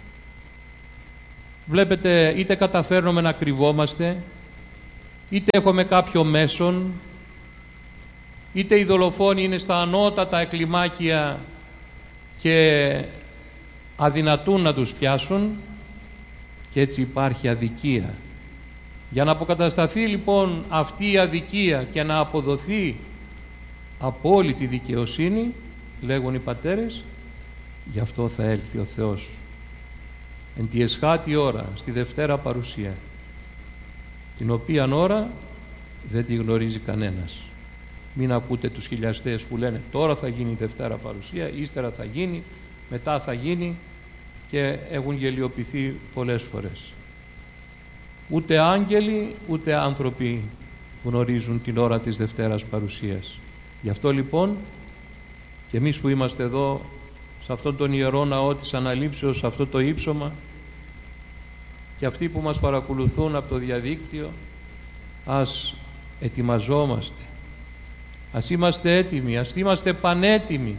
Βλέπετε, είτε καταφέρνουμε να κρυβόμαστε, είτε έχουμε κάποιο μέσον, είτε οι δολοφόνοι είναι στα ανώτατα εκκλιμάκια και αδυνατούν να τους πιάσουν, και έτσι υπάρχει αδικία. Για να αποκατασταθεί λοιπόν αυτή η αδικία και να αποδοθεί απόλυτη δικαιοσύνη, λέγουν οι πατέρες, γι' αυτό θα έλθει ο Θεός εν τη εσχάτη ώρα, στη Δευτέρα Παρουσία, την οποία ώρα δεν τη γνωρίζει κανένας. Μην ακούτε τους χιλιαστές που λένε τώρα θα γίνει η Δευτέρα Παρουσία, ύστερα θα γίνει, μετά θα γίνει, και έχουν γελιοποιηθεί πολλές φορές. Ούτε άγγελοι ούτε άνθρωποι γνωρίζουν την ώρα της Δευτέρας Παρουσίας. Γι' αυτό λοιπόν και εμείς που είμαστε εδώ σε αυτόν τον ιερό ναό της Αναλήψεως, σε αυτό το ύψωμα, και αυτοί που μας παρακολουθούν από το διαδίκτυο, ας ετοιμαζόμαστε, ας είμαστε έτοιμοι, ας είμαστε πανέτοιμοι,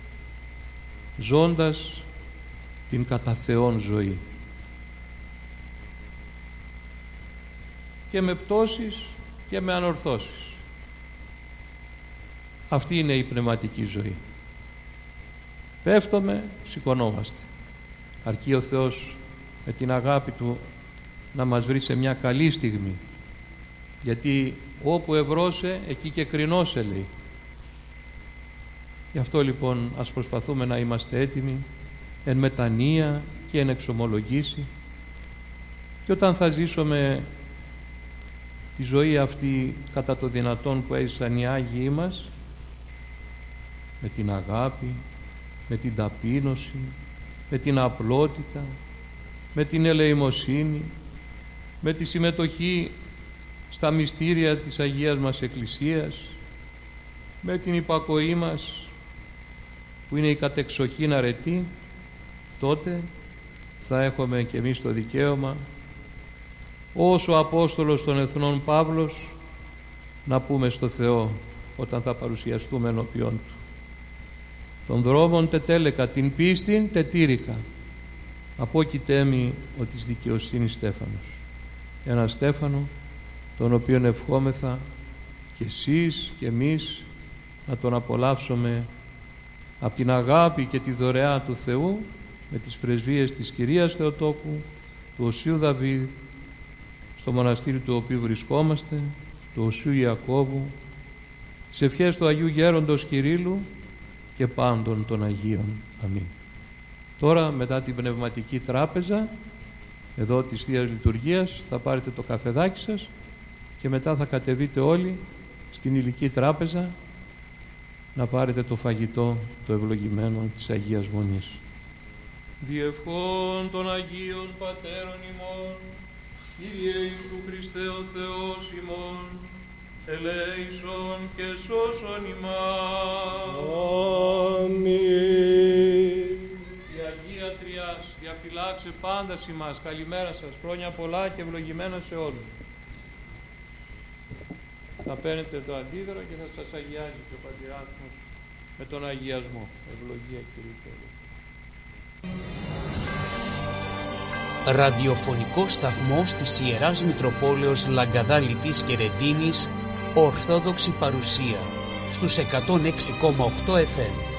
ζώντας την κατά Θεόν ζωή, και με πτώσεις και με ανορθώσεις. Αυτή είναι η πνευματική ζωή. Πέφτουμε, σηκωνόμαστε. Αρκεί ο Θεός με την αγάπη Του να μας βρει σε μια καλή στιγμή, γιατί όπου ευρώσε εκεί και κρινώσε, λέει. Γι' αυτό λοιπόν ας προσπαθούμε να είμαστε έτοιμοι εν μετανία και εν εξομολογήσει, και όταν θα ζήσουμε τη ζωή αυτή κατά το δυνατόν που έζησαν οι Άγιοι μας, με την αγάπη, με την ταπείνωση, με την απλότητα, με την ελεημοσύνη, με τη συμμετοχή στα μυστήρια της Αγίας μας Εκκλησίας, με την υπακοή μας που είναι η κατεξοχήν αρετή, τότε θα έχουμε και εμείς το δικαίωμα, ως ο Απόστολος των Εθνών Παύλος, να πούμε στο Θεό όταν θα παρουσιαστούμε ενώπιον Του: των δρόμων τετέλεκα, την πίστην τετήρικα, απόκειτέ μη ο της δικαιοσύνης στέφανος. Ένα στέφανο τον οποίον ευχόμεθα και εσείς και εμείς να τον απολαύσουμε από την αγάπη και τη δωρεά του Θεού, με τις πρεσβείες της Κυρίας Θεοτόκου, του Οσίου Δαβίδ, στο μοναστήρι του οποίου βρισκόμαστε, του Οσίου Ιακώβου, τις ευχές του Αγίου Γέροντος Κυρίλλου και πάντων των Αγίων. Αμήν. Τώρα, μετά την πνευματική τράπεζα εδώ της Θείας Λειτουργίας, θα πάρετε το καφεδάκι σας και μετά θα κατεβείτε όλοι στην ηλική τράπεζα να πάρετε το φαγητό το ευλογημένο της Αγίας Μονής. Διευχών των Αγίων Πατέρων ημών, Κύριε Ιησού Χριστέ ο Θεός ημών, ελέησον και σώσον ημάς. Αμήν. Η Αγία Τριάς διαφυλάξε πάντα ημάς. Καλημέρα σας, χρόνια πολλά και ευλογημένα σε όλους. Θα παίρνετε το αντίδωρο και θα σας αγιάζει και ο Πατηράρχος με τον αγιασμό. Ευλογία Κύριε Θεέ. Ραδιοφωνικό σταθμός της Ιεράς Μητροπόλεως Λαγκαδά Λιτής και Ρεντίνης, Ορθόδοξη Παρουσία, στους εκατόν έξι κόμμα οκτώ εφ εμ.